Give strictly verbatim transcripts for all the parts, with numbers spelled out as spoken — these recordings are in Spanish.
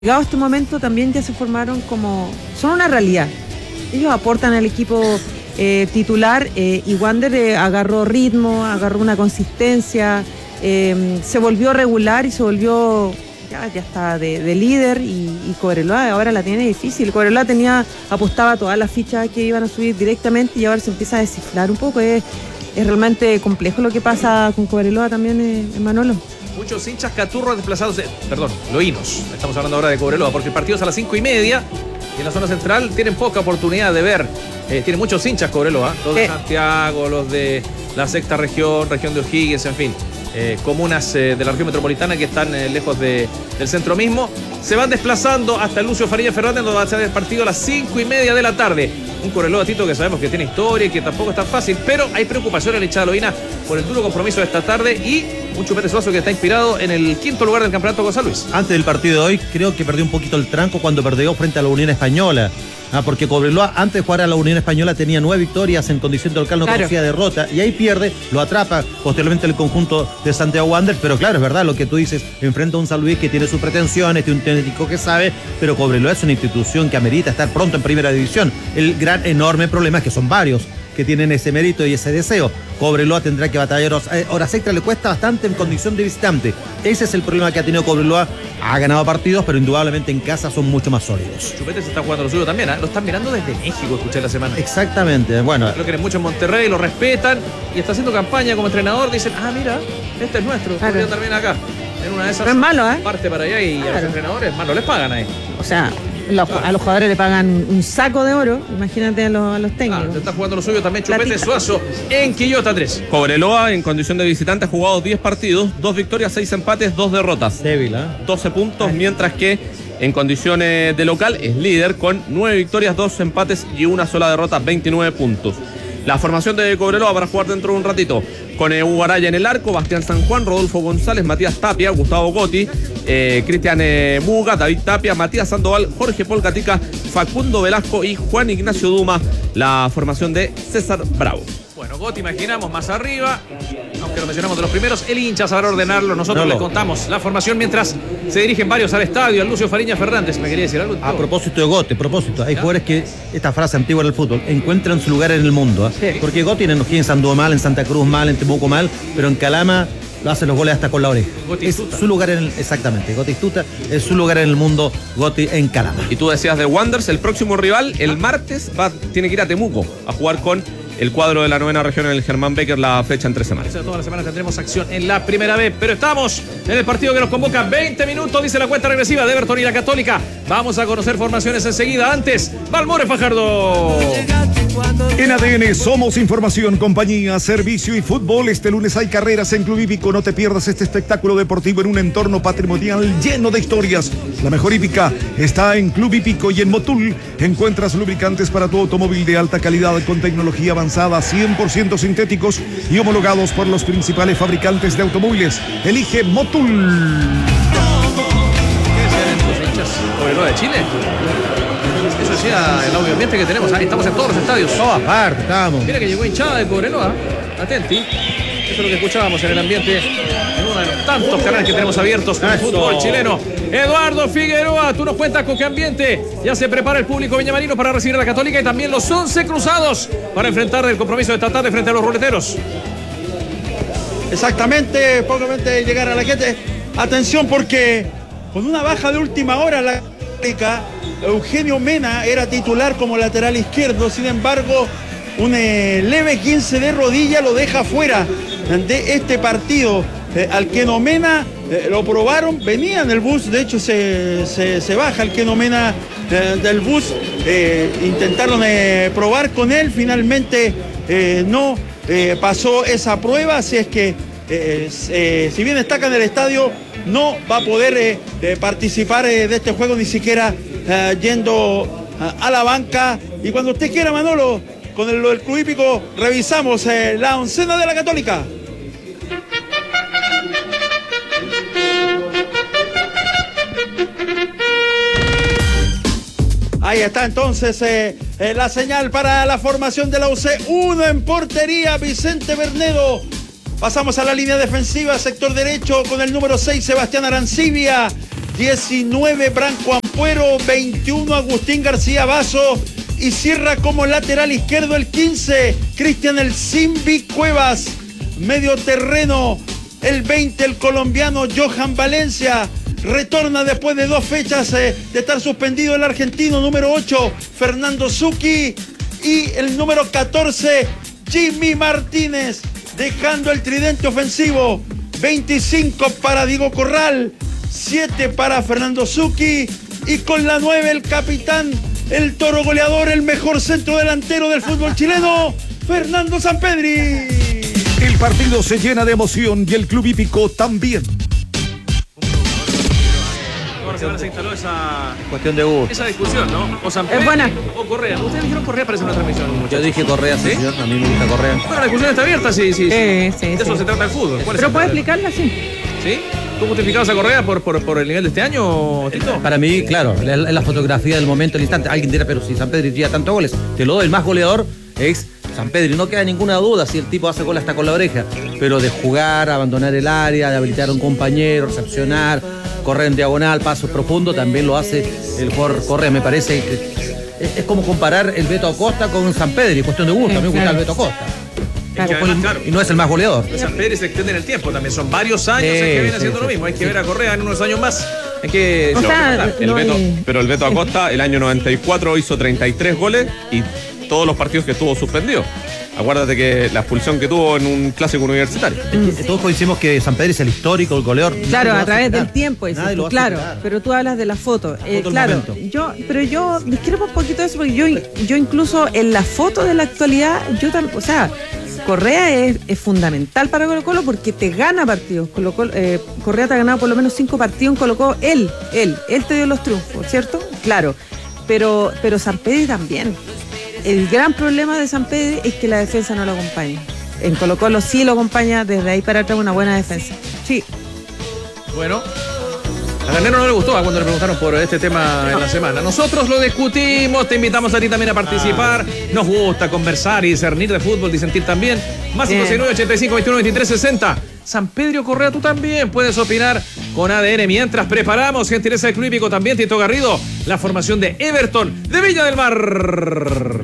Llegado a este momento también ya se formaron como, son una realidad. Ellos aportan al equipo eh, titular eh, y Wander eh, agarró ritmo, agarró una consistencia, eh, se volvió regular y se volvió, ya, ya está de, de líder y, y Cobreloa ahora la tiene difícil. Cobreloa tenía, apostaba todas las fichas que iban a subir directamente y ahora se empieza a descifrar un poco. Es, es realmente complejo lo que pasa con Cobreloa también, eh, Manolo. Muchos hinchas caturros desplazados, de, perdón, loínos. Estamos hablando ahora de Cobreloa, porque el partido es a las cinco y media y en la zona central tienen poca oportunidad de ver. Eh, tienen muchos hinchas Cobreloa, los de eh. Santiago, los de la sexta región, región de O'Higgins, en fin. Eh, comunas eh, de la región metropolitana que están eh, lejos de, del centro mismo. Se van desplazando hasta el Lucio Farías Fernández, donde va a ser el partido a las cinco y media de la tarde. Un Cobreloa, Tito, que sabemos que tiene historia y que tampoco es tan fácil, pero hay preocupación en la hinchada loína por el duro compromiso de esta tarde y un Chupete Suazo que está inspirado en el quinto lugar del campeonato con San Luis. Antes del partido de hoy, creo que perdió un poquito el tranco cuando perdió frente a la Unión Española. Ah, porque Cobreloa, antes de jugar a la Unión Española, tenía nueve victorias en condición de local, no claro. conocía derrota, y ahí pierde, lo atrapa posteriormente el conjunto de Santiago Wander, pero claro, es verdad lo que tú dices, enfrenta a un San Luis que tiene sus pretensiones, tiene un técnico que sabe, pero Cobreloa es una institución que amerita estar pronto en primera división. El gran, enorme problema es que son varios que tienen ese mérito y ese deseo. Cobreloa tendrá que batallar horas, eh, horas extra, le cuesta bastante en condición de visitante. Ese es el problema que ha tenido Cobreloa. Ha ganado partidos, pero indudablemente en casa son mucho más sólidos. Chupete se está jugando lo suyo también, ¿eh? Lo están mirando desde México, escuché la semana. Exactamente, bueno. Lo quieren mucho en Monterrey, lo respetan y está haciendo campaña como entrenador. Dicen, ah, mira, este es nuestro, claro. Podría terminar acá. En una de esas no es malo, ¿eh? Parte para allá y claro. A los entrenadores más no les pagan ahí. O sea, los, claro. a los jugadores le pagan un saco de oro, imagínate a los, a los técnicos. Ah, está jugando lo suyo también Chupete Suazo en Quillota tres. Cobreloa en condición de visitante ha jugado diez partidos, dos victorias, seis empates, dos derrotas. Débil, ¿eh? doce puntos, Ay. mientras que en condiciones de local es líder con nueve victorias, dos empates y una sola derrota, veintinueve puntos. La formación de Cobreloa para jugar dentro de un ratito con eh, Hugo Araya en el arco, Bastián San Juan, Rodolfo González, Matías Tapia, Gustavo Gotti, eh, Cristian eh, Muga, David Tapia, Matías Sandoval, Jorge Polcatica, Facundo Velasco y Juan Ignacio Duma. La formación de César Bravo. Bueno, Gotti imaginamos más arriba, aunque lo mencionamos de los primeros, el hincha sabrá ordenarlo, nosotros no, les contamos la formación mientras se dirigen varios al estadio, al Lucio Fariña Fernández. ¿Me quería decir algo? A propósito de Gotti, a propósito, hay ¿Ya? jugadores que, esta frase antigua del fútbol, encuentran su lugar en el mundo, ¿eh? Sí. Porque Gotti en O'Higgins anduvo mal, en Santa Cruz mal, en Temuco mal, pero en Calama lo hace los goles hasta con la oreja. Gotti es Tuta. Su lugar en el, exactamente, Gotti Tuta es su lugar en el mundo, Gotti en Calama. Y tú decías de Wanderers, el próximo rival, el martes, va, tiene que ir a Temuco a jugar con el cuadro de la novena región en el Germán Becker, la fecha en tres semanas. Todas las semanas tendremos acción en la primera vez, pero estamos en el partido que nos convoca. veinte minutos, dice la cuenta regresiva de Everton y la Católica. Vamos a conocer formaciones enseguida. Antes, Valmore Fajardo. En A D N somos información, compañía, servicio y fútbol. Este lunes hay carreras en Club Hípico. No te pierdas este espectáculo deportivo en un entorno patrimonial lleno de historias. La mejor hípica está en Club Hípico y en Motul encuentras lubricantes para tu automóvil de alta calidad con tecnología avanzada, cien por ciento sintéticos y homologados por los principales fabricantes de automóviles. Elige Motul. ¿Qué decían estos hinchas? ¿Cobreloa de Chile? Eso decía el audio ambiente que tenemos. Ah, estamos en todos los estadios. Todas partes, estamos. Mira que llegó hinchada de Cobreloa. Atenti. Eso es lo que escuchábamos en el ambiente en uno de los tantos canales que tenemos abiertos con el fútbol chileno. Eduardo Figueroa, tú nos cuentas con qué ambiente ya se prepara el público viñamarino para recibir a la Católica y también los once cruzados para enfrentar el compromiso de esta tarde frente a los ruleteros. Exactamente, poco antes de llegar a la gente. Atención porque con una baja de última hora la Católica, Eugenio Mena era titular como lateral izquierdo, sin embargo un eh, leve quince de rodilla lo deja fuera de este partido. Eh, al Keno Mena eh, lo probaron, venía en el bus, de hecho se, se, se baja el Keno Mena eh, del bus, eh, intentaron eh, probar con él, finalmente eh, no eh, pasó esa prueba, así es que eh, eh, si bien está acá en el estadio, no va a poder eh, eh, participar eh, de este juego, ni siquiera eh, yendo a, a la banca. Y cuando usted quiera, Manolo, con el, el Club Hípico, revisamos eh, la oncena de la Católica. Ahí está entonces eh, eh, la señal para la formación de la U C. Uno en portería, Vicente Bernedo. Pasamos a la línea defensiva, sector derecho, con el número seis, Sebastián Arancibia. diecinueve Branco Ampuero, veintiuno Agustín García Basso y cierra como lateral izquierdo el quince Cristian El Simbi Cuevas. Medio terreno el veinte el colombiano Johan Valencia. Retorna después de dos fechas eh, de estar suspendido el argentino número ocho Fernando Zucchi y el número catorce Jimmy Martínez, dejando el tridente ofensivo. veinticinco para Diego Corral, siete para Fernando Zucchi y con la nueve el capitán, el toro goleador, el mejor centro delantero del fútbol chileno, Fernando Sampedri. El partido se llena de emoción y el club hípico también. Ahora se instaló esa, Cuestión de gusto. esa discusión, ¿no? O Sampedri Es buena. o Correa. Ustedes dijeron Correa para hacer una transmisión, Yo muchachos. dije Correa, sí, ¿Sí? señor. A mí me gusta Correa. Bueno, la discusión está abierta, sí, sí. Sí, sí, De eso sí. se trata el fútbol. ¿Cuál es Pero el puede problema? explicarla así. ¿Sí? ¿Tú justificabas a Correa por, por, por el nivel de este año, Tito? Para mí, claro, es la fotografía del momento, el instante. Alguien dirá, pero si Sampedri lleva tantos goles, te lo doy, el más goleador es Sampedri. No queda ninguna duda si el tipo hace gol hasta con la oreja. Pero de jugar, abandonar el área, de habilitar a un compañero, recepcionar, correr en diagonal, pasos profundos, también lo hace el jugador Correa. Me parece que es, es como comparar el Beto Acosta con Sampedri, cuestión de gusto. A mí me gusta Claro. el Beto Acosta. Es que además, claro, Y no es el más goleador. Sampedri se extiende en el tiempo también. Son varios años Sí, en que viene sí, haciendo sí, lo mismo. Hay que sí. ver a Correa en unos años más. Hay que. O sea, Claro. El no, Beto, y- pero el Beto Acosta el año noventa y cuatro hizo treinta y tres goles y todos los partidos que estuvo suspendido. Acuérdate que la expulsión que tuvo en un clásico universitario. Es que todos coincidimos que Sampedri es el histórico, el goleador. Nadie Claro, lo va a través superar. del tiempo, dices Nadie tú, lo va a claro, superar. pero tú hablas de la foto. Eh, foto del claro, momento. yo, pero yo discrepo un poquito de eso, porque yo, yo incluso en la foto de la actualidad, yo también, o sea, Correa es, es fundamental para Colo Colo porque te gana partidos. Colo Colo, eh, Correa te ha ganado por lo menos cinco partidos en Colo Colo, él, él, él te dio los triunfos, ¿cierto? Claro, pero, pero Sampedri también. El gran problema de Sampedri es que la defensa no lo acompaña. En Colo Colo sí lo acompaña desde ahí para atrás una buena defensa. Sí. Bueno, a Garnero no le gustó cuando le preguntaron por este tema en la semana. Nosotros lo discutimos, te invitamos a ti también a participar. Nos gusta conversar y discernir de fútbol, disentir también. Más Bien. cinco seis nueve, ochenta y cinco, veintiuno, veintitrés, sesenta. San Pedro Correa, tú también puedes opinar con A D N. Mientras preparamos, gentileza del Club Hípico también, Tito Garrido, la formación de Everton de Viña del Mar.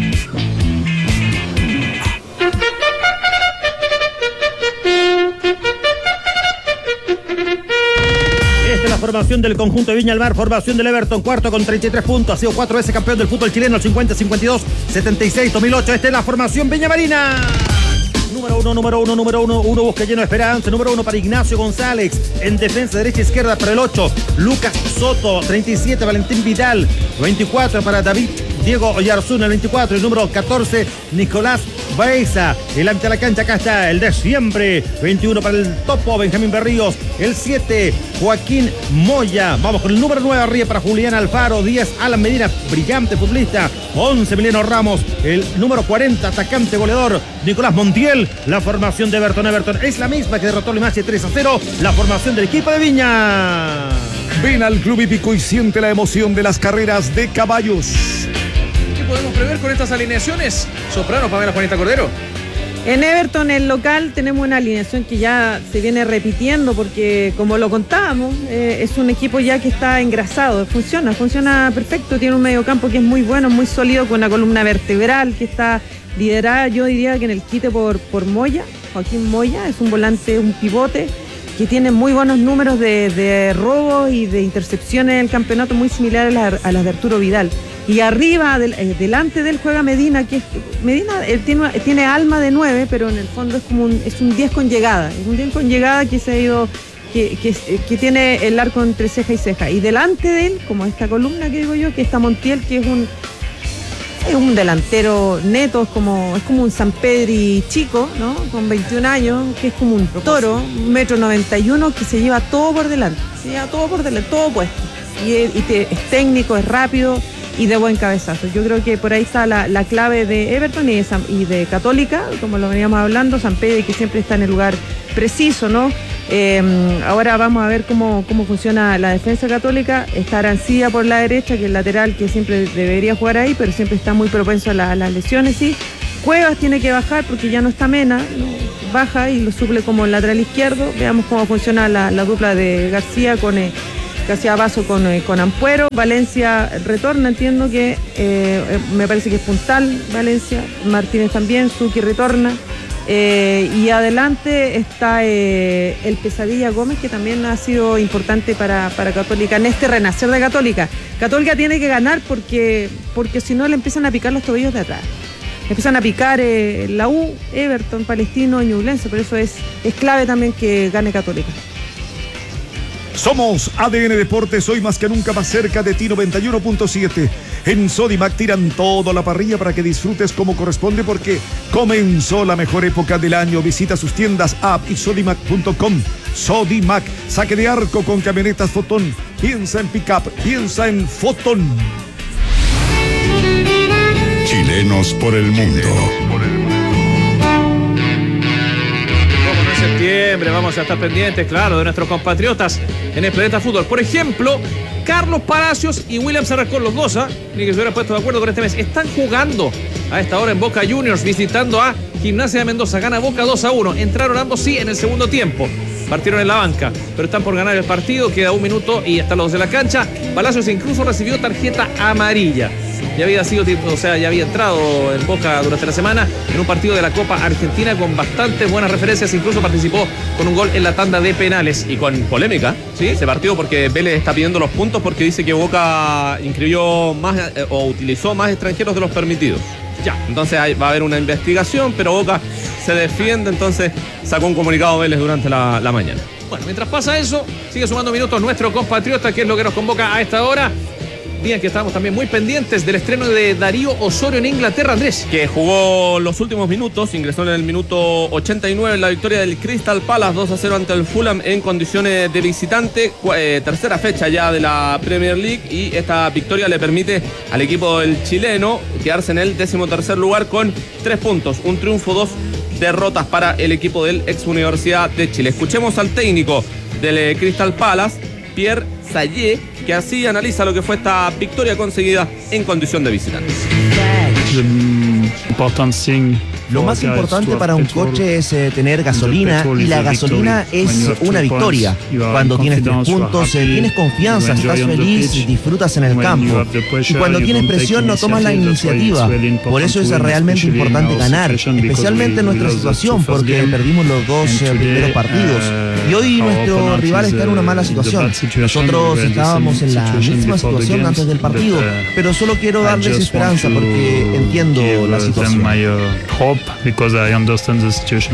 Esta es la formación del conjunto de Viña del Mar, formación del Everton, cuarto con treinta y tres puntos, ha sido cuatro veces campeón del fútbol chileno, cincuenta, cincuenta y dos, setenta y seis, dos mil ocho. Esta es la formación Viña Marina. Número uno, número uno, número uno, uno busca lleno de esperanza. Número uno para Ignacio González. En defensa derecha e izquierda para el ocho, Lucas Soto. treinta y siete, Valentín Vidal. veinticuatro para David Diego Oyarzún, el veinticuatro. El número catorce, Nicolás Baeza. Delante de la cancha, acá está el de siempre. veintiuno para el topo, Benjamín Berríos. El siete, Joaquín Moya. Vamos con el número nueve arriba para Julián Alfaro. diez, Alan Medina, brillante futbolista. once, Emiliano Ramos. El número cuarenta, atacante goleador, Nicolás Montiel. La formación de Everton. Everton es la misma que derrotó a Limache tres a cero. La formación del equipo de Viña. Ven al Club Hípico y siente la emoción de las carreras de caballos. ¿Qué podemos prever con estas alineaciones? Soprano, Pamela Juanita Cordero. En Everton, el local, tenemos una alineación que ya se viene repitiendo porque, como lo contábamos, eh, es un equipo ya que está engrasado. Funciona, funciona perfecto. Tiene un mediocampo que es muy bueno, muy sólido, con una columna vertebral que está liderada, yo diría que en el quite por, por Moya. Joaquín Moya es un volante, un pivote que tiene muy buenos números de, de robos y de intercepciones en el campeonato, muy similares a, la- a las de Arturo Vidal. Y arriba, del- eh, delante de él juega Medina, que es, Medina él tiene, tiene alma de nueve, pero en el fondo es como un, es un diez con llegada. Es un diez con llegada que se ha ido, que, que, que tiene el arco entre ceja y ceja. Y delante de él, como esta columna que digo yo, que está Montiel, que es un es un delantero neto, es como, es como un Sampedri chico, ¿no? Con veintiún años, que es como un toro, un metro noventa y uno, que se lleva todo por delante, se lleva todo por delante, todo puesto. Y, es, y te- es técnico, es rápido y de buen cabezazo. Yo creo que por ahí está la, la clave de Everton y de, San- y de Católica, como lo veníamos hablando, Sampedri que siempre está en el lugar preciso, ¿no? Eh, ahora vamos a ver cómo, cómo funciona la defensa católica. Está Arancía por la derecha, que es el lateral que siempre debería jugar ahí, pero siempre está muy propenso a, la- a las lesiones, sí. Cuevas tiene que bajar porque ya no está Mena, ¿no? Baja y lo suple como lateral izquierdo. Veamos cómo funciona la, la dupla de García con, eh, Caciabazo con, eh, con Ampuero. Valencia retorna, entiendo que eh, me parece que es Puntal Valencia. Martínez también, Zucchi retorna. Eh, y adelante está eh, el Pesadilla Gómez, que también ha sido importante para, para Católica en este renacer de Católica. Católica tiene que ganar porque, porque si no le empiezan a picar los tobillos de atrás. Empiezan a picar eh, la U, Everton, Palestino, Ñublense. Por eso es, es clave también que gane Católica. Somos A D N Deportes, hoy más que nunca más cerca de ti, noventa y uno punto siete. En Sodimac tiran todo a la parrilla para que disfrutes como corresponde, porque comenzó la mejor época del año. Visita sus tiendas app y sodimac punto com. Sodimac, saque de arco con camionetas Fotón. Piensa en pick-up, piensa en Fotón. Chilenos por el mundo. Septiembre, vamos a estar pendientes, claro, de nuestros compatriotas en el Planeta Fútbol. Por ejemplo, Carlos Palacios y William Sarracón, los dos, ¿eh? ni que se hubieran puesto de acuerdo con este mes, están jugando a esta hora en Boca Juniors, visitando a Gimnasia de Mendoza. Gana Boca dos a uno. Entraron ambos, sí, en el segundo tiempo. Partieron en la banca, pero están por ganar el partido. Queda un minuto y están los dos de la cancha. Palacios incluso recibió tarjeta amarilla. Ya había sido, o sea, ya había entrado en Boca durante la semana en un partido de la Copa Argentina con bastantes buenas referencias. Incluso participó con un gol en la tanda de penales. Y con polémica, ¿sí? Ese partido, porque Vélez está pidiendo los puntos porque dice que Boca inscribió más eh, o utilizó más extranjeros de los permitidos. Ya, entonces hay, va a haber una investigación, pero Boca se defiende, entonces sacó un comunicado Vélez durante la, la mañana. Bueno, mientras pasa eso, sigue sumando minutos nuestro compatriota, que es lo que nos convoca a esta hora. Bien, que estamos también muy pendientes del estreno de Darío Osorio en Inglaterra, Andrés. Que jugó los últimos minutos, ingresó en el minuto ochenta y nueve en la victoria del Crystal Palace dos a cero ante el Fulham en condiciones de visitante. Eh, tercera fecha ya de la Premier League, y esta victoria le permite al equipo del chileno quedarse en el decimotercer lugar con tres puntos. Un triunfo, dos derrotas para el equipo del ex Universidad de Chile. Escuchemos al técnico del Crystal Palace, Pierre Sayé, que así analiza lo que fue esta victoria conseguida en condición de visitantes. Lo más importante para un coche es eh, tener gasolina, y la gasolina es una victoria. Cuando tienes tres puntos, eh, tienes confianza, estás feliz, disfrutas en el campo. Y cuando tienes presión, no tomas la iniciativa. Por eso es realmente importante ganar, especialmente en nuestra situación, porque perdimos los dos eh, primeros partidos. Y hoy nuestro rival está en una mala situación. Nosotros estábamos en la misma situación antes del partido, pero solo quiero darles esperanza porque entiendo la situación. Because I understand the situation.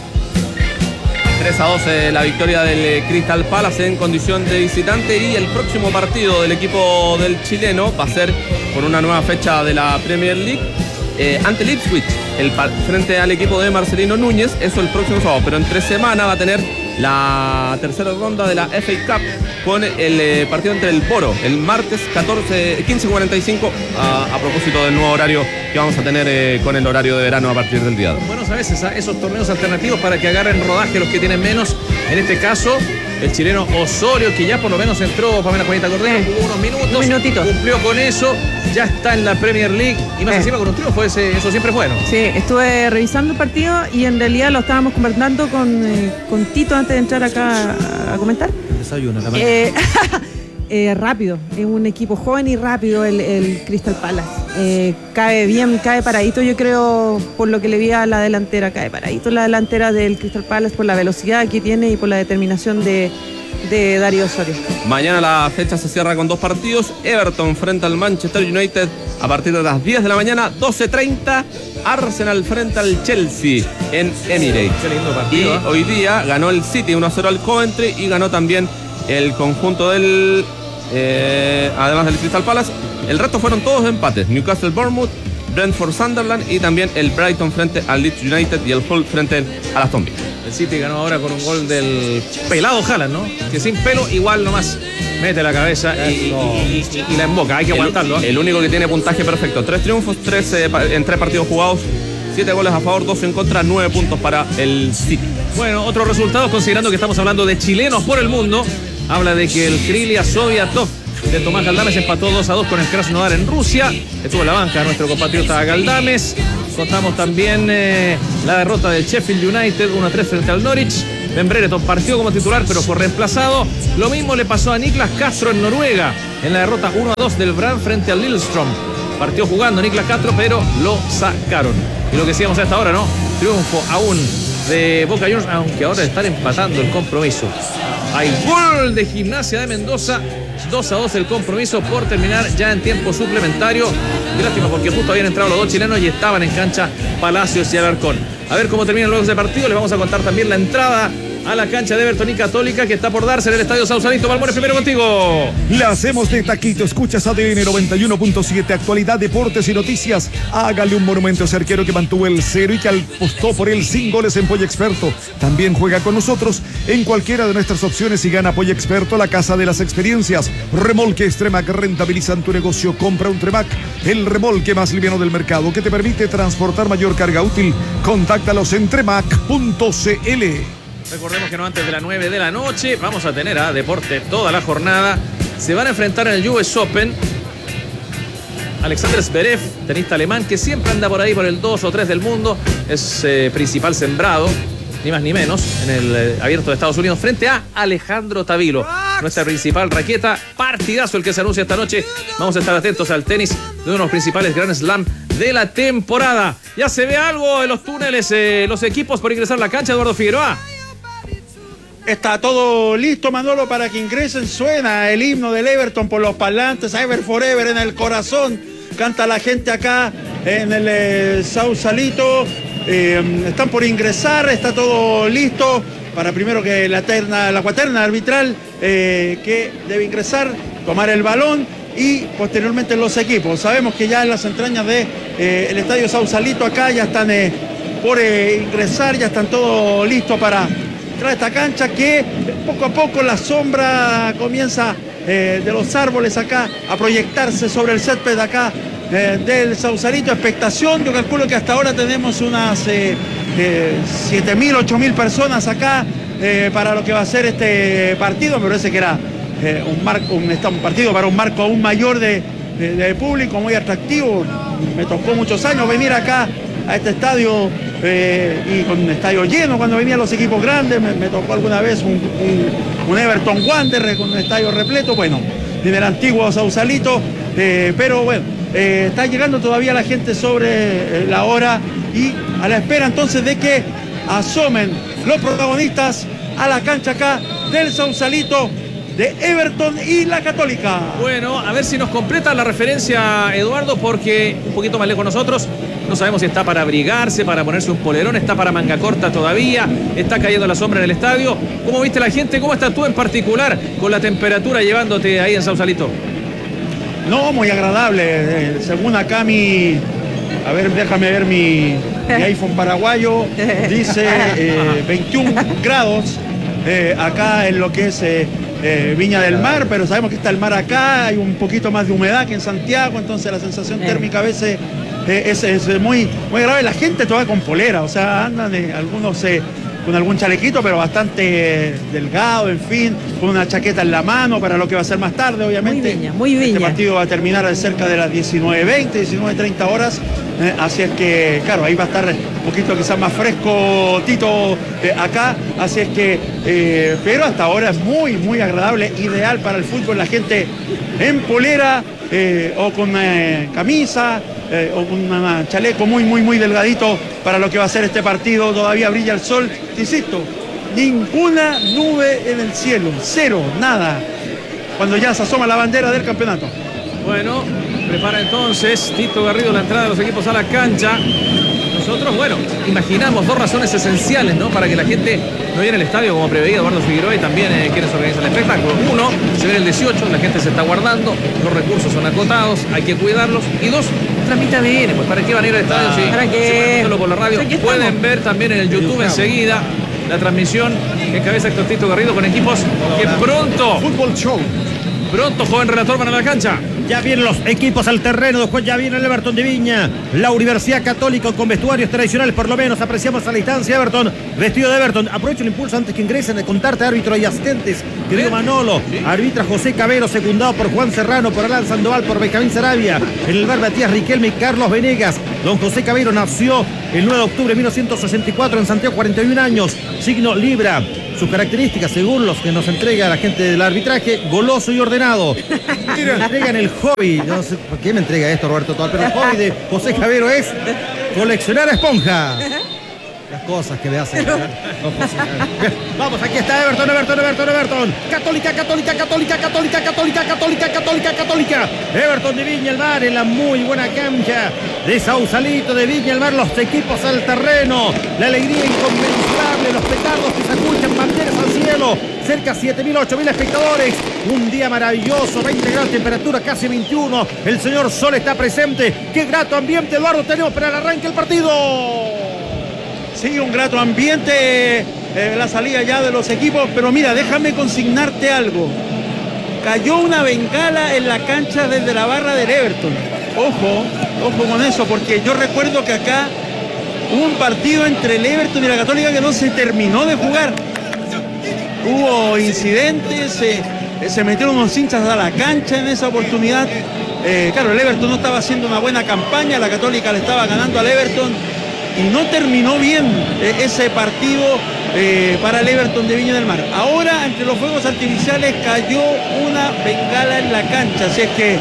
tres a dos eh, la victoria del Crystal Palace en condición de visitante, y el próximo partido del equipo del chileno va a ser por una nueva fecha de la Premier League eh, ante el Ipswich, el frente al equipo de Marcelino Núñez. Eso el próximo sábado, pero en tres semanas va a tener la tercera ronda de la F A Cup con el eh, partido entre el Boro el martes catorce, quince cuarenta y cinco, a, a propósito del nuevo horario que vamos a tener eh, con el horario de verano a partir del día. Buenos a veces ¿eh? esos torneos alternativos para que agarren rodaje los que tienen menos. En este caso, el chileno Osorio, que ya por lo menos entró, Pamela Juanita Cordero, jugó unos minutos, un minutito, cumplió con eso, ya está en la Premier League y más eh. encima con un triunfo, ese, eso siempre es bueno. Sí, estuve revisando el partido y en realidad lo estábamos conversando con, eh, con Tito antes de entrar acá a, a comentar. Desayuno, la eh, eh, rápido, es un equipo joven y rápido el, el Crystal Palace. Eh, cae bien, cae paradito, yo creo, por lo que le vi a la delantera, cae paradito la delantera del Crystal Palace por la velocidad que tiene y por la determinación de, de Darío Osorio. Mañana la fecha se cierra con dos partidos. Everton frente al Manchester United a partir de las diez de la mañana, doce treinta. Arsenal frente al Chelsea en Emirates. Qué lindo partido, y ¿eh? hoy día ganó el City uno a cero al Coventry, y ganó también el conjunto del eh, además del Crystal Palace. El resto fueron todos empates: Newcastle Bournemouth, Brentford Sunderland, y también el Brighton frente al Leeds United y el Hull frente al Aston Villa. El City ganó ahora con un gol del pelado Haaland, ¿no? Que sin pelo igual nomás mete la cabeza y, y, y, y la emboca. Hay que el, aguantarlo. ¿eh? El único que tiene puntaje perfecto. Tres triunfos, tres eh, en tres partidos jugados, siete goles a favor, dos en contra, nueve puntos para el City. Bueno, otros resultados, considerando que estamos hablando de chilenos por el mundo, habla de que el Krylia Soviatov de Tomás Galdames empató dos a dos con el Krasnodar en Rusia. Estuvo en la banca nuestro compatriota Galdames. Contamos también eh, la derrota del Sheffield United uno a tres frente al Norwich. Ben Brereton partió como titular, pero fue reemplazado. Lo mismo le pasó a Niklas Castro en Noruega, en la derrota uno a dos del Brann frente al Lillestrøm. Partió jugando Niklas Castro, pero lo sacaron. Y lo que decíamos a esta hora, ¿no? Triunfo aún de Boca Juniors, aunque ahora están empatando el compromiso. Hay gol de Gimnasia de Mendoza. dos a dos el compromiso por terminar ya en tiempo suplementario. Qué lástima porque justo habían entrado los dos chilenos y estaban en cancha Palacios y Alarcón. A ver cómo terminan luego ese partido. Les vamos a contar también la entrada a la cancha de Everton y Católica que está por darse en el Estadio Sausalito. Balmores, primero contigo. La hacemos de taquito. Escuchas A D N noventa y uno punto siete. Actualidad, deportes y noticias. Hágale un monumento a ese arquero que mantuvo el cero y que apostó por él sin goles en Polla Experto. También juega con nosotros en cualquiera de nuestras opciones y gana Polla Experto, la casa de las experiencias. Remolques Tremac rentabilizan tu negocio. Compra un Tremac, el remolque más liviano del mercado que te permite transportar mayor carga útil. Contáctalos en tremac punto c l. Recordemos que no antes de las nueve de la noche vamos a tener a deporte toda la jornada. Se van a enfrentar en el U S Open Alexander Zverev, tenista alemán que siempre anda por ahí por el dos o tres del mundo. Es eh, principal sembrado, ni más ni menos, en el eh, abierto de Estados Unidos frente a Alejandro Tavilo, nuestra principal raqueta. Partidazo el que se anuncia esta noche. Vamos a estar atentos al tenis de uno de los principales Grand Slam de la temporada. Ya se ve algo en los túneles, eh, los equipos por ingresar a la cancha. Eduardo Figueroa. Está todo listo, Manolo, para que ingresen. Suena el himno del Everton por los parlantes. Ever Forever en el corazón. Canta la gente acá en el eh, Sausalito. Eh, están por ingresar. Está todo listo para primero que la terna, la cuaterna arbitral eh, que debe ingresar, tomar el balón y posteriormente los equipos. Sabemos que ya en las entrañas del de, eh, Estadio Sausalito acá ya están eh, por eh, ingresar, ya están todo listo para entrar a esta cancha que poco a poco la sombra comienza eh, de los árboles acá a proyectarse sobre el césped acá eh, del Sausalito. Expectación, yo calculo que hasta ahora tenemos unas eh, eh, siete mil, ocho mil personas acá eh, para lo que va a ser este partido. Me parece que era eh, un, marco, un, un partido para un marco aún mayor de, de, de público, muy atractivo. Me tocó muchos años venir acá a este estadio eh, y con un estadio lleno cuando venían los equipos grandes. Me, me tocó alguna vez un, un, un Everton Wanderers con un estadio repleto, bueno, en el antiguo Sausalito, eh, pero bueno, eh, está llegando todavía la gente sobre eh, la hora y a la espera entonces de que asomen los protagonistas a la cancha acá del Sausalito de Everton y la Católica. Bueno, a ver si nos completa la referencia, Eduardo, porque un poquito más lejos nosotros no sabemos si está para abrigarse, para ponerse un polerón, está para manga corta todavía, está cayendo la sombra en el estadio. ¿Cómo viste la gente? ¿Cómo estás tú en particular con la temperatura llevándote ahí en Sausalito? No, muy agradable. Eh, según acá mi... A ver, déjame ver mi, mi iPhone paraguayo. Dice eh, veintiún grados eh, acá en lo que es... Eh, Eh, Viña del Mar, pero sabemos que está el mar acá, hay un poquito más de humedad que en Santiago, entonces la sensación térmica a veces eh, es, es muy, muy grave. La gente toda con polera, o sea, andan eh, algunos eh, con algún chalequito, pero bastante eh, delgado, en fin, con una chaqueta en la mano para lo que va a ser más tarde, obviamente. Muy viña, muy viña. Este partido va a terminar de cerca de las diecinueve veinte, diecinueve treinta horas, eh, así es que, claro, ahí va a estar un poquito quizás más fresco Tito eh, acá, así es que, eh, pero hasta ahora es muy, muy agradable, ideal para el fútbol, la gente en polera eh, o con eh, camisa, Eh, o un chaleco muy, muy, muy delgadito para lo que va a ser este partido. Todavía brilla el sol, insisto, ninguna nube en el cielo, cero, nada, cuando ya se asoma la bandera del campeonato. Bueno, prepara entonces Tito Garrido la entrada de los equipos a la cancha. Nosotros, bueno, imaginamos dos razones esenciales, ¿no?, para que la gente no viene al estadio como preveía Eduardo Figueroa y también eh, quienes organizan el espectáculo. Uno, se ve el dieciocho, la gente se está guardando, los recursos son acotados, hay que cuidarlos. Y dos, transmita bien, pues ¿para qué van a ir al estadio? Ah, si ¿para qué? solo por la radio. Pueden ver también en el YouTube enseguida la transmisión que encabeza Héctor Tito Garrido con equipos que pronto, Fútbol Show, pronto, joven relator, van a la cancha. Ya vienen los equipos al terreno, después ya viene el Everton de Viña, la Universidad Católica con vestuarios tradicionales, por lo menos apreciamos a la distancia Everton, vestido de Everton. Aprovecho el impulso antes que ingresen de contarte árbitros y asistentes. Querido Manolo, ¿sí? Arbitra José Cabero, secundado por Juan Serrano, por Alan Sandoval, por Benjamín Sarabia. En el bar Matías Riquelme y Carlos Venegas. Don José Cabero nació el nueve de octubre de mil novecientos sesenta y cuatro en Santiago, cuarenta y un años, signo Libra. sus características, según los que nos entrega la gente del arbitraje, goloso y ordenado. Mira, entregan el hobby. No sé por qué me entrega esto, Roberto Toal, pero el hobby de José Javero es coleccionar esponja. Las cosas que me hacen. No, vamos, aquí está Everton, Everton, Everton, Everton. Católica, Católica, Católica, Católica, Católica, Católica, Católica, Católica. Everton de Viña del Mar en la muy buena cancha de Sausalito de Viña del Mar. Los equipos al terreno. La alegría inconmensurable, los petardos que se escuchan, banderas al cielo. Cerca siete mil, ocho mil espectadores. Un día maravilloso, veinte grados de temperatura, casi veintiuno. El señor Sol está presente. Qué grato ambiente, Eduardo, tenemos para el arranque del partido. Sí, un grato ambiente, eh, la salida ya de los equipos, pero mira, déjame consignarte algo. Cayó una bengala en la cancha desde la barra del Everton. Ojo, ojo con eso, porque yo recuerdo que acá hubo un partido entre el Everton y la Católica que no se terminó de jugar. Hubo incidentes, eh, se metieron unos hinchas a la cancha en esa oportunidad. Eh, claro, el Everton no estaba haciendo una buena campaña, la Católica le estaba ganando al Everton. Y no terminó bien eh, ese partido eh, para el Everton de Viña del Mar. Ahora, entre los fuegos artificiales, cayó una bengala en la cancha. Así es que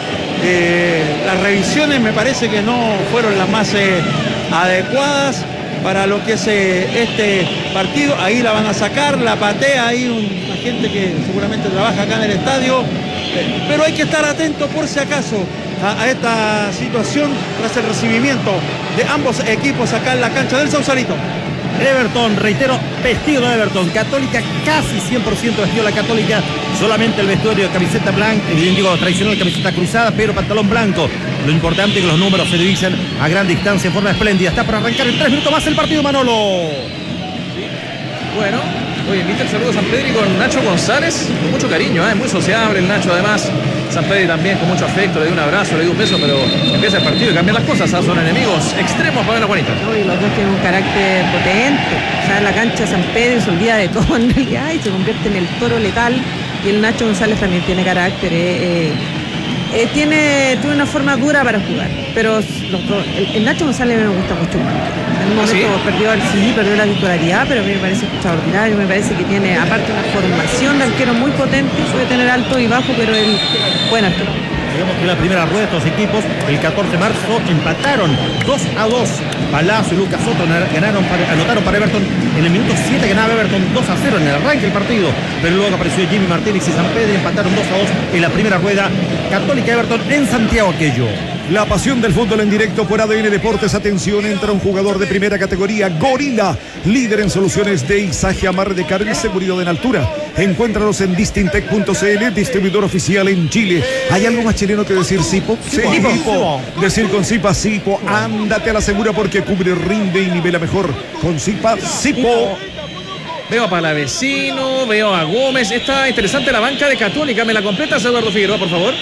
eh, las revisiones me parece que no fueron las más eh, adecuadas para lo que es eh, este partido. Ahí la van a sacar, la patea ahí una gente que seguramente trabaja acá en el estadio. Eh, pero hay que estar atento por si acaso a, a esta situación tras el recibimiento de ambos equipos acá en la cancha del Sausalito. Everton, reitero, vestido de Everton. Católica casi cien por ciento vestido la Católica. Solamente el vestuario de camiseta blanca, digo, tradicional camiseta cruzada, pero pantalón blanco. Lo importante es que los números se divisan a gran distancia en forma espléndida. Está para arrancar en tres minutos más el partido, Manolo. Sí. Bueno, oye, ¿viste el saludo a San Pedro y con Nacho González? Con mucho cariño, ¿eh? Muy sociable el Nacho, además. San Pedro también con mucho afecto, le dio un abrazo, le dio un beso, pero empieza el partido y cambian las cosas. ¿eh? Son enemigos extremos para la Juanita. No, y los dos tienen un carácter potente. O sea, en la cancha San Pedro se olvida de todo en realidad y se convierte en el toro letal. Y el Nacho González también tiene carácter. Eh, eh, eh, tiene, tiene una forma dura para jugar. Pero los dos, el, el Nacho González me gusta mucho más. En un momento ¿Sí? perdió el sí, perdió la titularidad, pero a mí me parece extraordinario. Me parece que tiene, aparte, una formación de arquero muy potente. Puede tener alto y bajo, pero él, buen arquero. Digamos que la primera rueda de estos equipos, el catorce de marzo, empataron dos a dos. Palazzo y Lucas Soto ganaron para, anotaron para Everton. En el minuto siete ganaba Everton dos a cero en el arranque del partido. Pero luego apareció Jimmy Martínez y San Pedro y empataron dos a dos en la primera rueda. Católica Everton en Santiago aquello. La pasión del fútbol en directo por A D N Deportes. Atención, entra un jugador de primera categoría, Gorila, líder en soluciones de izaje, amarre de carga y seguridad en altura. Encuéntralos en distintec punto c l, distribuidor oficial en Chile. ¿Hay algo más chileno que decir Sipo? Sí, Sipo. Decir con Sipa, Sipo, ándate a la segura porque cubre, rinde y nivela mejor. Con Sipa, Sipo. Veo a Palavecino, veo a Gómez. Está interesante la banca de Católica. ¿Me la completas, Eduardo Figueroa, por favor?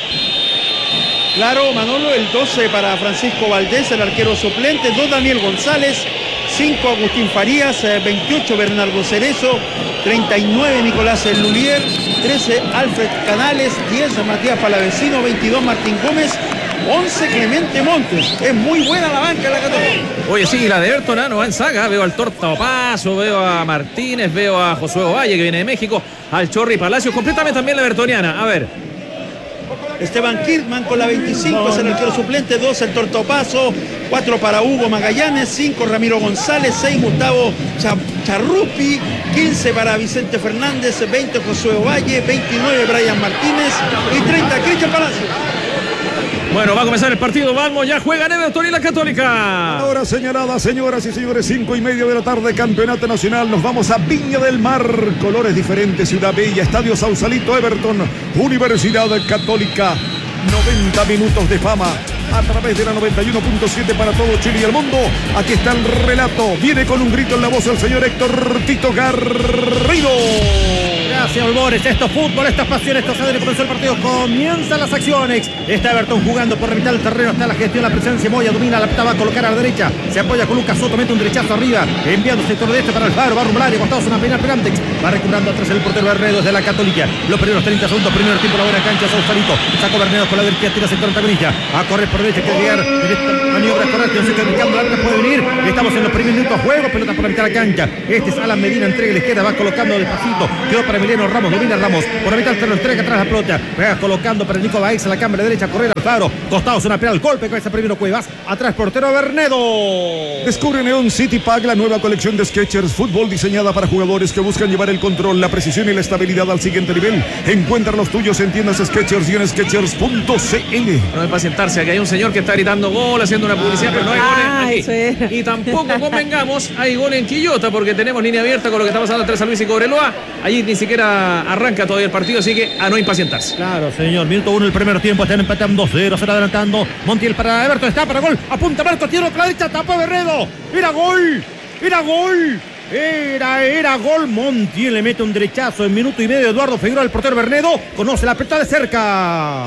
Claro, Manolo, el doce para Francisco Valdés, el arquero suplente, dos Daniel González, cinco Agustín Farías, veintiocho Bernardo Cerezo, treinta y nueve Nicolás Lulier, trece Alfred Canales, diez Matías Palavecino, veintidós Martín Gómez, once Clemente Montes. Es muy buena la banca de la Católica. Oye, sí, la de Everton, ¿no? Va en saga. Veo al Torta Opaso, veo a Martínez, veo a Josué Ovalle, que viene de México, al Chorri Palacios. Completamente también la evertoniana. A ver. Esteban Kirkman con la veinticinco es el arquero suplente, dos el Tortopaso, cuatro para Hugo Magallanes, cinco Ramiro González, seis Gustavo Charrupi, quince para Vicente Fernández, veinte Josué Ovalle, veintinueve Brian Martínez y treinta Cristian Palacios. Bueno, va a comenzar el partido, vamos, ya juegan Everton y la Católica. Ahora señalada, señoras y señores, cinco y media de la tarde, campeonato nacional. Nos vamos a Viña del Mar, colores diferentes, Ciudad Bella, Estadio Sausalito, Everton, Universidad Católica. noventa minutos de fama a través de la noventa y uno punto siete para todo Chile y el mundo. Aquí está el relato, viene con un grito en la voz el señor Héctor Tito Garrido. Gracias, Albores. Esto es fútbol, esto es pasión, esto es A D N. Comenzó el partido, comienzan las acciones. Está Everton jugando por la mitad del terreno. Está la gestión, la presencia. Moya domina, la pelota va a colocar a la derecha. Se apoya con Lucas Soto, mete un derechazo arriba. Enviando sector de este para Alfaro. Va a rumbar, costados una pena pegante. Va recuperando atrás el portero Bernedo desde la Católica. Los primeros treinta segundos, primer tiempo, la buena cancha. Sausalito. Sacó Bernedo con la derecha, tira sector antagonista. A correr por derecha, quiere llegar. En esta maniobra correcta, no sé qué indicando, la puede venir. Estamos en los primeros minutos, juego, pelota por la mitad de la cancha. Este es Alan Medina, entrega a la izquierda, va colocando despacito. Quedó para Emiliano Ramos, domina Ramos. Por la mitad del terreno, entrega atrás la pelota. Va colocando para Nico Baez a la cámara derecha, correr Alfaro. Costados una penal, golpe con ese primero Cuevas. Atrás portero Bernedo. Descubre Neon City Pack, la nueva colección de Skechers Fútbol diseñada para jugadores que buscan llevar el control, la precisión y la estabilidad al siguiente nivel. Encuentra los tuyos en tiendas Skechers y en skechers punto c l. No hay pacientarse, que hay un señor que está gritando gol, haciendo una publicidad, pero no hay Ah, goles aquí. Y tampoco convengamos, hay gol en Quillota, porque tenemos línea abierta con lo que está pasando entre San Luis y Cobreloa. Allí ni siquiera arranca todavía el partido, así que a no impacientarse. Claro, señor. Minuto uno el primer tiempo. Están empatando cero. Se adelantando. Montiel para Everton. Está para gol. Apunta Marco. Tiro con la derecha. Tapa Bernedo. Era gol. Era gol. Era, era gol. Montiel le mete un derechazo en minuto y medio. Eduardo Figueroa, el portero Bernedo. Conoce la pelota de cerca.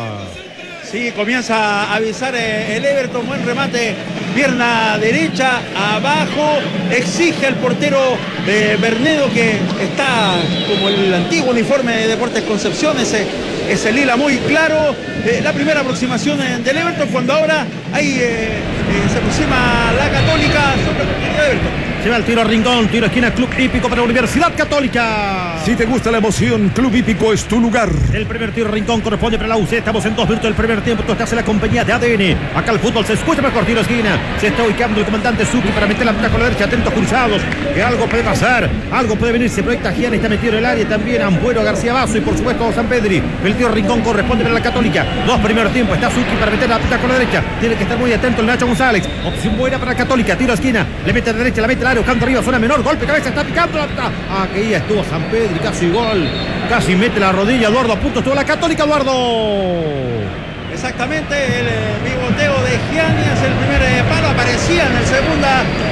Sí, comienza a avisar el Everton, buen remate, pierna derecha, abajo, exige al portero eh, Bernedo, que está como el antiguo uniforme de Deportes Concepción, ese, ese lila muy claro. Eh, la primera aproximación del Everton, cuando ahora ahí eh, eh, se aproxima la Católica sobre el partido de Everton. Se va el tiro a Rincón, tiro esquina, Club Hípico para Universidad Católica. Si te gusta la emoción, Club Hípico es tu lugar. El primer tiro Rincón corresponde para la U C. Estamos en dos minutos del primer tiempo. Tú estás en la compañía de A D N. Acá el fútbol se escucha mejor. Tiro esquina. Se está ubicando el comandante Zucchi para meter la pelota con la derecha. Atentos cruzados. Que algo puede pasar. Algo puede venir. Se proyecta Gianni. Está metido en el área también. Ampuero, García Basso y por supuesto San Pedri. El tiro Rincón corresponde para la Católica. Dos primeros tiempos. Está Zucchi para meter la pelota con la derecha. Tiene que estar muy atento el Nacho González. Opción buena para la Católica. Tiro esquina. Le mete a la derecha. La mete al área. Buscando arriba. Zona menor. Golpe cabeza. Está picando la pelota. Ah, que ya estuvo San Pedri. Casi gol. Casi mete la rodilla. Eduardo a punto. Estuvo la Católica. Eduardo. Exactamente, el eh, pivoteo de Gianni es el primer eh, palo, aparecía en el segundo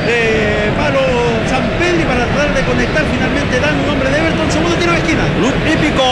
eh, palo San Pedri para tratar de conectar, finalmente dan un hombre de Everton, segundo tiro de esquina. Club Hípico.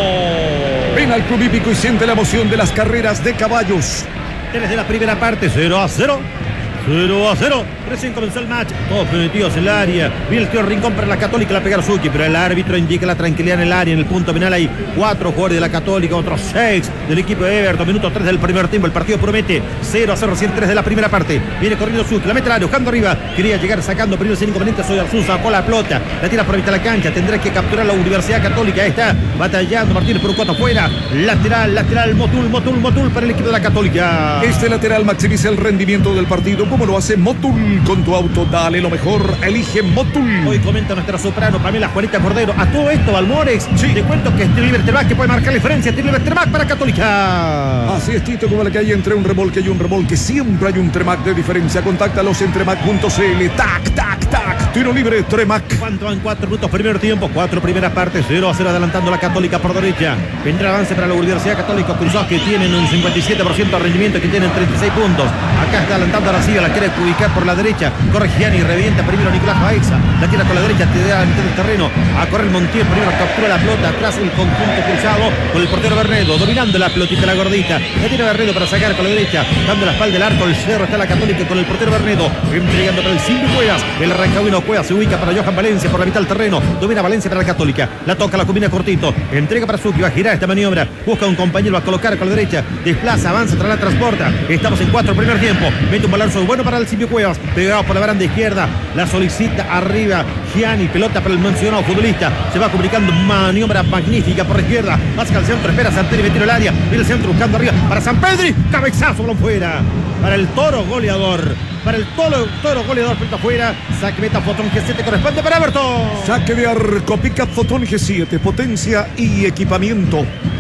Ven al Club Hípico y siente la emoción de las carreras de caballos. Desde la primera parte, cero a cero. cero a cero. Recién comenzó el match. Todos prometidos en el área. Viene el tiro Rincón para la Católica. La pega Zucchi, pero el árbitro indica la tranquilidad en el área. En el punto final hay cuatro jugadores de la Católica, otros seis del equipo de Everton. Minuto tres del primer tiempo. El partido promete cero a cero. Recién tres de la primera parte. Viene corriendo Zucchi. La mete al área, buscando arriba. Quería llegar sacando primero sin inconveniente. Soy Arzú. Sacó la pelota. La tira por mitad de la cancha. Tendrá que capturar la Universidad Católica. Ahí está batallando Martínez por un cuatro afuera. Lateral, lateral. Motul, Motul, Motul para el equipo de la Católica. Este lateral maximiza el rendimiento del partido, como lo hace Motul. Con tu auto, dale lo mejor, elige Motul. Hoy comenta nuestra soprano Pamela Juanita Cordero. A todo esto, Balmores, sí. Te cuento que este Liberterbac que puede marcar la diferencia. Este Liberterbac para Católica. Así es, Tito, como la que hay entre un remolque y un remolque, siempre hay un Tremac de diferencia. Contáctalos en tremac punto c l. Tac, tac, tac. Tiro libre, Tremac. ¿Cuánto van? Cuatro minutos, primer tiempo, cuatro primeras partes, cero a cero adelantando la Católica por derecha. Vendrá avance para la Universidad Católica. Cruzados que tienen un cincuenta y siete por ciento de rendimiento, que tienen treinta y seis puntos. Acá está adelantando a la Siga, la quiere ubicar por la derecha. Corre Gianni, revienta primero Nicolás Baeza. La tira con la derecha, te da a mitad del terreno. A correr Montiel, primero captura la pelota. Atrás el conjunto cruzado con el portero Bernedo, dominando la pelotita, la gordita. La tira Bernedo para sacar con la derecha, dando la espalda del arco. El cerro está la Católica con el portero Bernedo. Entregando para el Silvio Cuevas. El arrancadino Cuevas se ubica para Johan Valencia por la mitad del terreno. Domina Valencia para la Católica. La toca, la combina cortito. Entrega para Zucchi, va a girar esta maniobra. Busca un compañero, va a colocar con la derecha. Desplaza, avanza, tras la transporta. Estamos en cuatro primer tiempo. Mete un balanzo bueno para el Silvio Cuevas. Pegado por la baranda izquierda. La solicita arriba Gianni. Pelota para el mencionado futbolista. Se va comunicando maniobra magnífica por la izquierda. Hacia el centro. Espera Santeri. Metió el área. Viene el centro buscando arriba para San Pedri. Cabezazo, balón fuera. Para el Toro goleador. Para el Toro, toro goleador. Pelota fuera. Saque meta Fotón G siete. Corresponde para Everton. Saque de arco. Pica Fotón G siete. Potencia y equipamiento.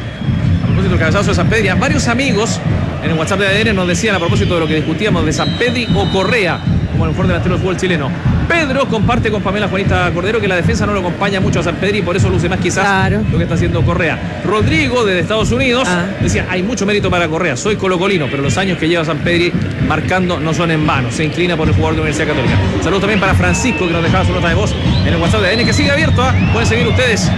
A propósito del cabezazo de San Pedri, varios amigos en el WhatsApp de A D N nos decían a propósito de lo que discutíamos de San Pedri o Correa como el mejor delantero del fútbol chileno. Pedro comparte con Pamela Juanita Cordero que la defensa no lo acompaña mucho a San Pedri y por eso luce más quizás claro. lo que está haciendo Correa. Rodrigo desde Estados Unidos ah. decía, hay mucho mérito para Correa, soy colocolino, pero los años que lleva San Pedri marcando no son en vano, se inclina por el jugador de Universidad Católica. Saludos también para Francisco que nos dejaba su nota de voz en el WhatsApp de A D N que sigue abierto, ¿eh? Pueden seguir ustedes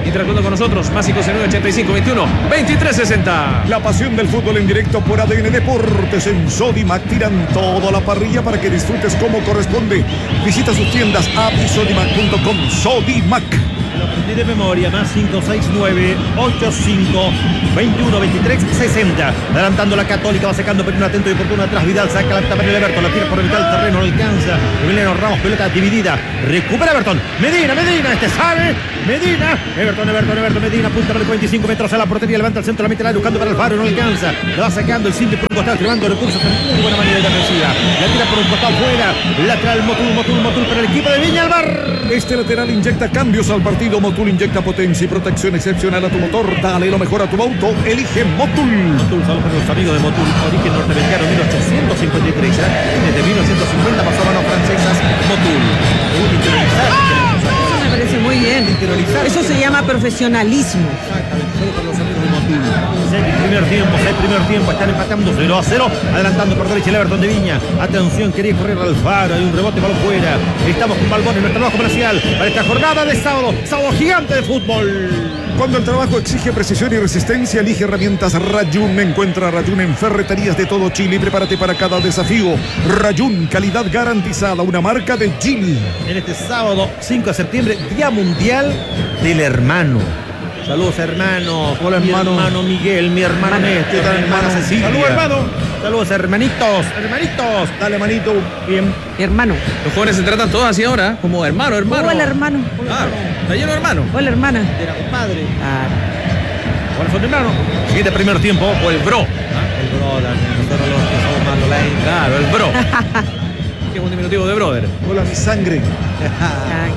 interactuando con nosotros. Más cinco nueve ochenta y cinco veintiuno veintitrés sesenta. La pasión del fútbol en directo por A D N Deportes. En Sodimac tiran todo a la parrilla para que disfrutes como corresponde. Visita sus tiendas app y sodimac punto com. Sodimac. Lo aprendí de memoria, más cinco seis nueve ocho cinco veintiuno veintitrés sesenta. Adelantando la Católica, va sacando pero un atento y oportuno atrás. Vidal saca la tapa de Everton, la tira por el mitad del terreno, no alcanza. Emiliano Ramos, pelota dividida. Recupera Everton. Medina, Medina, este sabe. Medina. Everton, Everton, Everton, Medina, punta por el veinticinco metros a la portería, levanta el centro, la mete la buscando para Alfaro, no alcanza. La va sacando el Cindy por un costado, llevando recursos en muy buena manera de defensiva. La tira por un costado fuera. Lateral Motul, Motul, Motul para el equipo de Viña del Mar. Este lateral inyecta cambios al partido. Motul inyecta potencia y protección excepcional a tu motor. Dale lo mejor a tu auto. Elige Motul. Motul, saludos para los amigos de Motul. Origen norteamericano, mil ochocientos cincuenta y tres. ¿eh? Desde mil novecientos cincuenta pasó a manos francesas. Motul. Interiorizar. Eso me parece muy bien. Eso se llama profesionalismo. Exactamente. Solo para los amigos de Motul. Seis primer tiempo, seis primer tiempo. Están empatando cero a cero. Adelantando por derecha el Everton de Viña. Atención, quería correr Alfaro. Hay un rebote, balón fuera. Estamos con Balbón en nuestro trabajo comercial para esta jornada de sábado. Sábado gigante de fútbol. Cuando el trabajo exige precisión y resistencia, elige herramientas Rayun. Encuentra Rayun en ferreterías de todo Chile y prepárate para cada desafío. Rayun, calidad garantizada, una marca de Chile. En este sábado cinco de septiembre, Día Mundial del Hermano. Saludos, hermano. Hola, mi hermano. hermano Miguel, mi hermano Néstor, mi hermana Cecilia. Saludos, hermano. Saludos, hermanitos, hermanitos. Dale, manito. Bien. Mi hermano. Los jóvenes se tratan todos así ahora, como hermano, hermano. Hola, hermano. Claro, está lleno de hermano. Hola, hermana. Era compadre. Ah, Hola, son hermano. Siguiente primer tiempo. O el bro. El brother. Nosotros los que somos más online. Claro, el bro. Que es un diminutivo de brother. Hola, mi sangre. ay,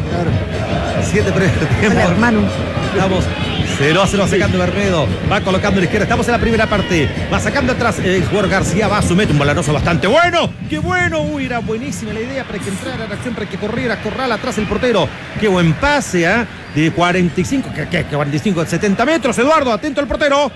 Siete primer tiempo. Hola, hermano. Estamos cero a cero sacando Bermedo. Va colocando a la izquierda. Estamos en la primera parte. Va sacando atrás el jugador García. Va a su meta. Un balonazo bastante bueno. ¡Qué bueno! Uy, era buenísima la idea para que entrara en acción, para que corriera, corral atrás el portero. ¡Qué buen pase! ¿eh? De cuarenta y cinco, ¿qué, qué, cuarenta y cinco, setenta metros. Eduardo, atento al portero.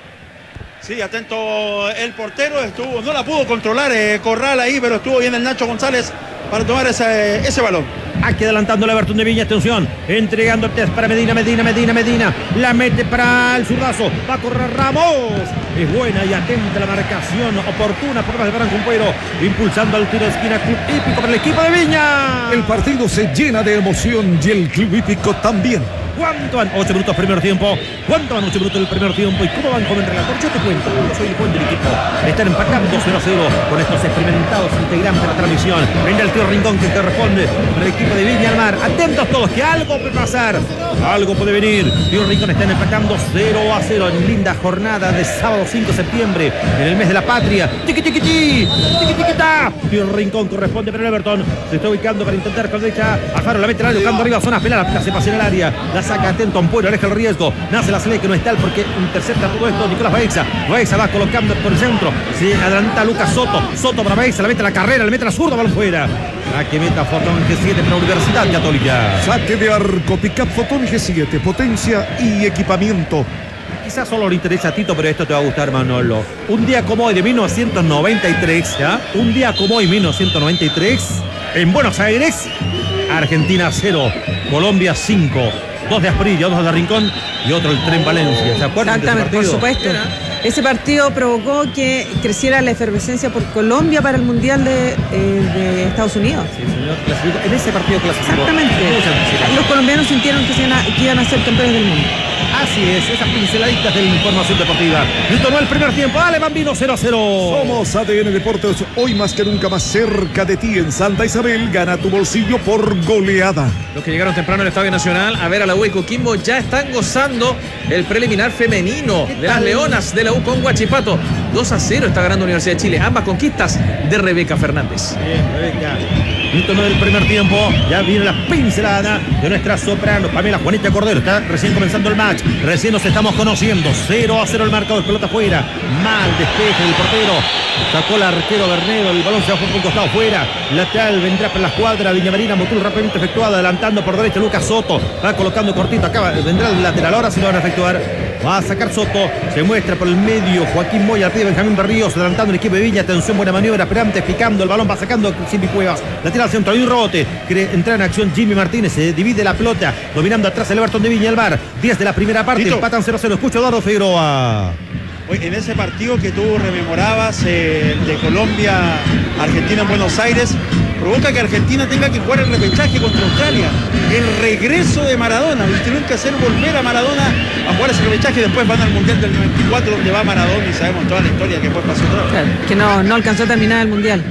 Sí, atento el portero. Estuvo, no la pudo controlar eh, Corral ahí, pero estuvo bien el Nacho González para tomar ese, ese balón. Aquí adelantando el Everton de Viña, atención, entregando el test para Medina, Medina, Medina, Medina, la mete para el zurdazo, va a correr Ramos, es buena y atenta la marcación oportuna por más de Branco Puero, impulsando al tiro de esquina, club hípico para el equipo de Viña. El partido se llena de emoción y el club hípico también. ¿Cuánto van? ocho minutos primer tiempo. ¿Cuánto van ocho minutos del primer tiempo? ¿Y cómo van con el relator? Yo te cuento, yo soy el buen del equipo. Están empatando cero a cero con estos experimentados integrantes de la transmisión. Venga el tío Rincón que corresponde para el equipo de Viña del Mar. Atentos todos, que algo puede pasar. Algo puede venir. Tío Rincón están empatando cero a cero en linda jornada de sábado cinco de septiembre en el mes de la patria. Tiqui tiqui tiqui. Tiqui tiqui ta. Tío Rincón corresponde para el Everton. Se está ubicando para intentar con derecha. Alfaro la mete al área, buscando arriba zona pelada. La se pasa en el área. La saca atento Ampuero, aleja el riesgo. Nace la salida que no es tal porque intercepta todo esto Nicolás Baeza. Baeza va colocando por el centro. Se adelanta Lucas Soto. Soto para Baeza, la mete a la carrera, le mete a la zurda, balón fuera. A que meta Fotón G siete para la Universidad Católica. Saque de arco, pick-up Fotón G siete, potencia y equipamiento. Quizás solo le interesa a Tito, pero esto te va a gustar, Manolo. Un día como hoy de mil novecientos noventa y tres, ¿ya? Un día como hoy, mil novecientos noventa y tres, en Buenos Aires, Argentina cero, Colombia cinco. Dos de Asprilla, dos de Rincón y otro el Tren Valencia. ¿Se acuerdan de ese exactamente, por partido? supuesto. Ese partido provocó que creciera la efervescencia por Colombia para el Mundial de, eh, de Estados Unidos. Sí, señor, clasificó. En ese partido clasificó. Exactamente. Los colombianos sintieron que, se iban a, que iban a ser campeones del mundo. Así es, esas pinceladitas de la información deportiva. Listo, no el primer tiempo. Dale, Bambino, cero a cero. Somos A D N Deportes, hoy más que nunca más cerca de ti en Santa Isabel. Gana tu bolsillo por goleada. Los que llegaron temprano al Estadio Nacional a ver a la U y Coquimbo ya están gozando el preliminar femenino de las Leonas de la U con Huachipato. dos a cero está ganando Universidad de Chile. Ambas conquistas de Rebeca Fernández. Bien, Rebeca. Minuto nueve del primer tiempo. Ya viene la pincelada de nuestra soprano Pamela Juanita Cordero. Está recién comenzando el match. Recién nos estamos conociendo. cero a cero el marcador. Pelota fuera. Mal despeje del portero. Sacó el arquero Bernedo. El balón se bajó por un costado fuera. Lateral vendrá para la escuadra. Viña Marina. Motul rápidamente efectuado. Adelantando por derecha Lucas Soto. Va colocando cortito. Acá vendrá el lateral. Ahora sí lo van a efectuar. Va a sacar Soto. Se muestra por el medio Joaquín Moya, al pie de Benjamín Berríos, adelantando el equipo de Viña. Atención, buena maniobra, pero antes picando el balón, va sacando Silvi Cuevas. La tira al centro, hay un rebote. Quiere entrar en acción Jimmy Martínez. Se divide la pelota, dominando atrás el Everton de Viña del Mar. diez de la primera parte, Tito. Empatan cero cero. Escucho a Eduardo Figueroa. En ese partido que tú rememorabas eh, de Colombia, Argentina en Buenos Aires, provoca que Argentina tenga que jugar el repechaje contra Australia. El regreso de Maradona. Y tuvieron que hacer volver a Maradona a jugar ese repechaje. Después van al Mundial del noventa y cuatro, donde va Maradona y sabemos toda la historia que después pasó otra vez. Claro, que no, no alcanzó a terminar el Mundial.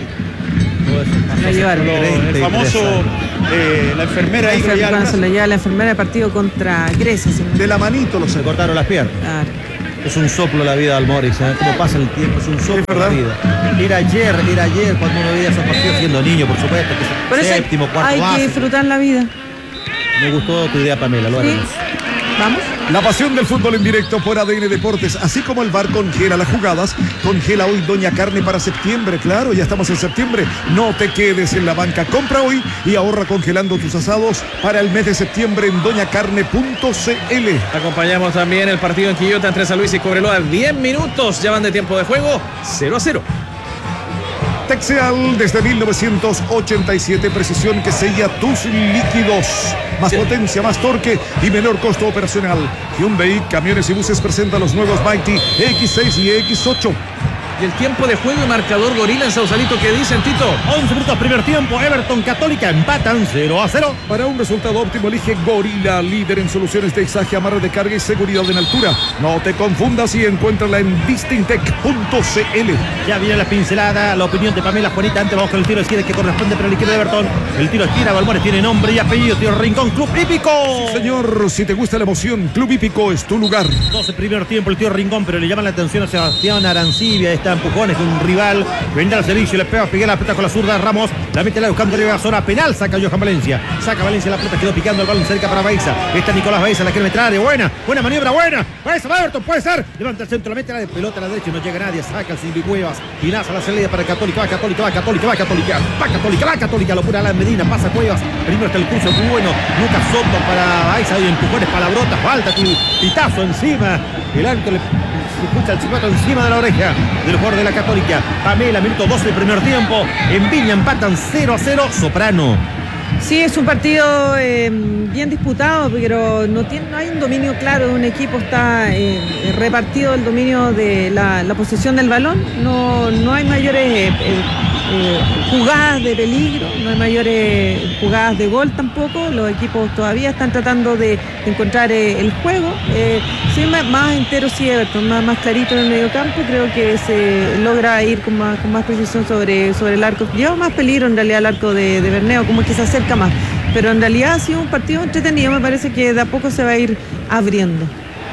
Lo llevaron. El famoso, eh, la enfermera ahí. Enfer cuando se le lleva la enfermera del partido contra Grecia. De la manito los se cortaron las piernas. Claro. Es un soplo la vida del Morris, ¿eh? Cómo pasa el tiempo, es un soplo es la vida. Era ayer, era ayer cuando uno veía esos partidos siendo niño, por supuesto. Que por eso séptimo, cuarto hay base. que disfrutar la vida. Me gustó tu idea, Pamela, lo haremos. ¿Sí? Vamos. La pasión del fútbol en directo por A D N Deportes, así como el bar congela las jugadas, congela hoy Doña Carne para septiembre. Claro, ya estamos en septiembre. No te quedes en la banca. Compra hoy y ahorra congelando tus asados para el mes de septiembre en doña carne punto c l. Acompañamos también el partido en Quillota entre San Luis y Cobreloa. diez minutos ya van de tiempo de juego. cero a cero. Texeal desde mil novecientos ochenta y siete, precisión que sella tus líquidos. Más sí. Potencia, más torque y menor costo operacional. Hyundai Camiones y Buses presenta los nuevos Mighty X seis y X ocho. Y el tiempo de juego y marcador Gorila en Sausalito, ¿qué dicen, Tito? once minutos primer tiempo, Everton Católica empatan cero a cero. Para un resultado óptimo elige Gorila, líder en soluciones de izaje, amarre de carga y seguridad en altura. No te confundas y encuéntrala en distintec punto c l. Ya viene la pincelada, la opinión de Pamela Juanita. Antes vamos con el tiro de esquina que corresponde para el equipo de Everton. El tiro de esquina, Balmores tiene nombre y apellido. Tiro Rincón, Club Hípico. Sí, señor, si te gusta la emoción, Club Hípico es tu lugar. doce primer tiempo, el tío Rincón, pero le llaman la atención a Sebastián Arancibia. Está empujones de un rival, vendrá al servicio, le pega a Piguel la pelota con la zurda, Ramos, la mete la buscando la zona penal, saca Johan Valencia, saca Valencia la pelota, quedó picando el balón cerca para Baiza, está Nicolás Baiza, la quiere meter área, buena, buena maniobra, buena, Baiza, Everton, puede ser, levanta el centro, la mete la de pelota a la derecha, no llega nadie, saca el Silvi Cuevas, Pinaza la salida para Católica, va Católica, va Católica, va Católica, va Católica, va Católica, lo pura la Medina, pasa Cuevas, primero está el curso muy bueno, Lucas Soto para Baiza, y empujones, palabrotas, falta, pitazo encima, el árbitro le escucha el chicoto encima de la oreja del jugador de la Católica. Pamela, minuto doce del primer tiempo. En Viña empatan cero a cero. Soprano. Sí, es un partido eh, bien disputado, pero no, tiene, no hay un dominio claro de un equipo. Está eh, repartido el dominio de la, la posesión del balón. No, no hay mayores eh, eh, jugadas de peligro, no hay mayores jugadas de gol tampoco. Los equipos todavía están tratando de, de encontrar eh, el juego. Eh, sí, más, más entero sí Everton, más, más clarito en el medio campo. Creo que se logra ir con más, con más precisión sobre, sobre el arco. Lleva más peligro en realidad el arco de, de Berneo, como que se acerca más. Pero en realidad ha sido un partido entretenido, me parece que de a poco se va a ir abriendo.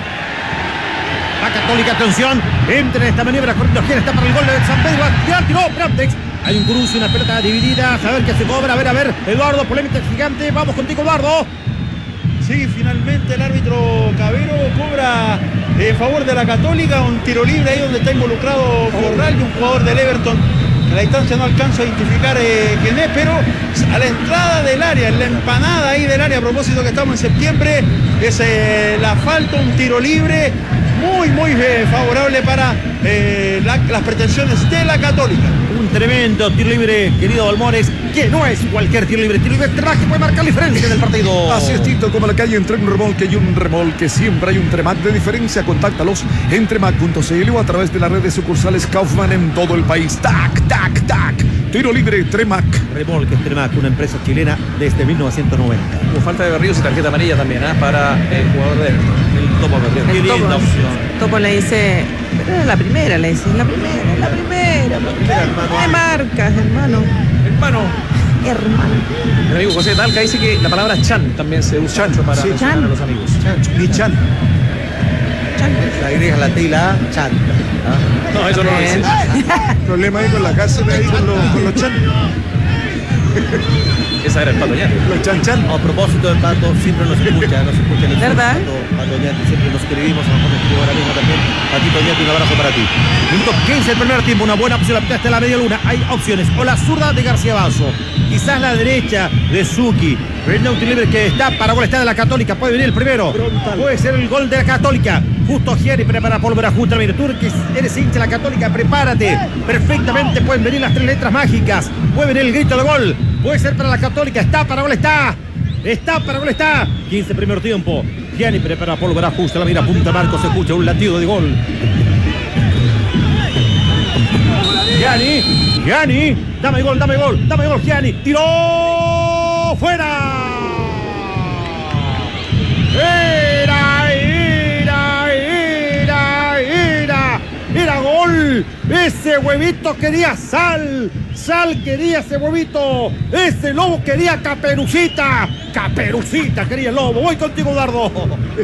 La Católica, atención, entra en esta maniobra, corriendo quién está para el gol de San Pedro, ya tiró Brandex. Hay un cruce, una pelota dividida, a ver qué se cobra, a ver, a ver, Eduardo, polémica gigante, vamos contigo, Eduardo. Sí, finalmente el árbitro Cabero cobra en favor de la Católica, un tiro libre ahí donde está involucrado Corral y un jugador del Everton. A la distancia no alcanzo a identificar eh, quién es, pero a la entrada del área, en la empanada ahí del área, a propósito que estamos en septiembre, es eh, la falta, un tiro libre muy, muy eh, favorable para eh, la, las pretensiones de la Católica. Un tremendo tiro libre, querido Balmores, que no es cualquier tiro libre, tiro libre Tremac que puede marcar la diferencia en el partido. Así es, Tito, como la calle entre un remolque y un remolque, siempre hay un Tremac de diferencia. Contáctalos en tremac punto c l o a través de la red de sucursales Kaufman en todo el país. Tac, tac, tac. Tiro libre Tremac. Remolques Tremac, una empresa chilena desde mil novecientos noventa. Hubo falta de Berríos y tarjeta amarilla también, ¿eh? Para el jugador de el Topo Berríos. Qué linda topo, opción. Topo le dice, pero era la primera, le dice, la primera, la primera, la primera. No hay marcas, hermano. Hermano. Hermano. El amigo José Talca dice que la palabra chan también se usa mucho para sí, mencionar chan. a los amigos. Chan. Ni Chan. La agrega la T y la A, Chan. ¿Ah? No, eso no lo dice. Problema ahí con la cárcel, ahí con los, con los Chan. Esa era el Pato Ñate. Los Chan Chan. A propósito del Pato, siempre nos escucha, nos escucha en el ¿verdad? Pato, Pato Ñate, siempre nos escribimos, a lo mejor nos escribo ahora mismo también. Patito Ñate, un abrazo para ti. Minuto quince del primer tiempo, una buena opción, la pelota está en la media luna. Hay opciones, o la zurda de García Basso, quizás la derecha de Zucchi. Vende un tiro libre que está para gol, está de la Católica, puede venir el primero. Puede ser el gol de la Católica. Justo Gianni prepara pólvora justa. Mira, tú que eres hincha de la Católica, prepárate. Perfectamente pueden venir las tres letras mágicas. Puede venir el grito de gol. Puede ser para la Católica. Está para gol, está. Está para gol, está. quince primer tiempo. Gianni prepara pólvora justa. La mira punta Marco. Se escucha un latido de gol. Gianni. Gianni. Dame gol, dame gol. Dame gol, Gianni. Tiró. ¡Fuera! Era, era, era, era, era gol. Ese huevito quería Sal. Sal quería ese huevito. Ese Lobo quería Caperucita. Caperucita quería el Lobo. Voy contigo, Dardo.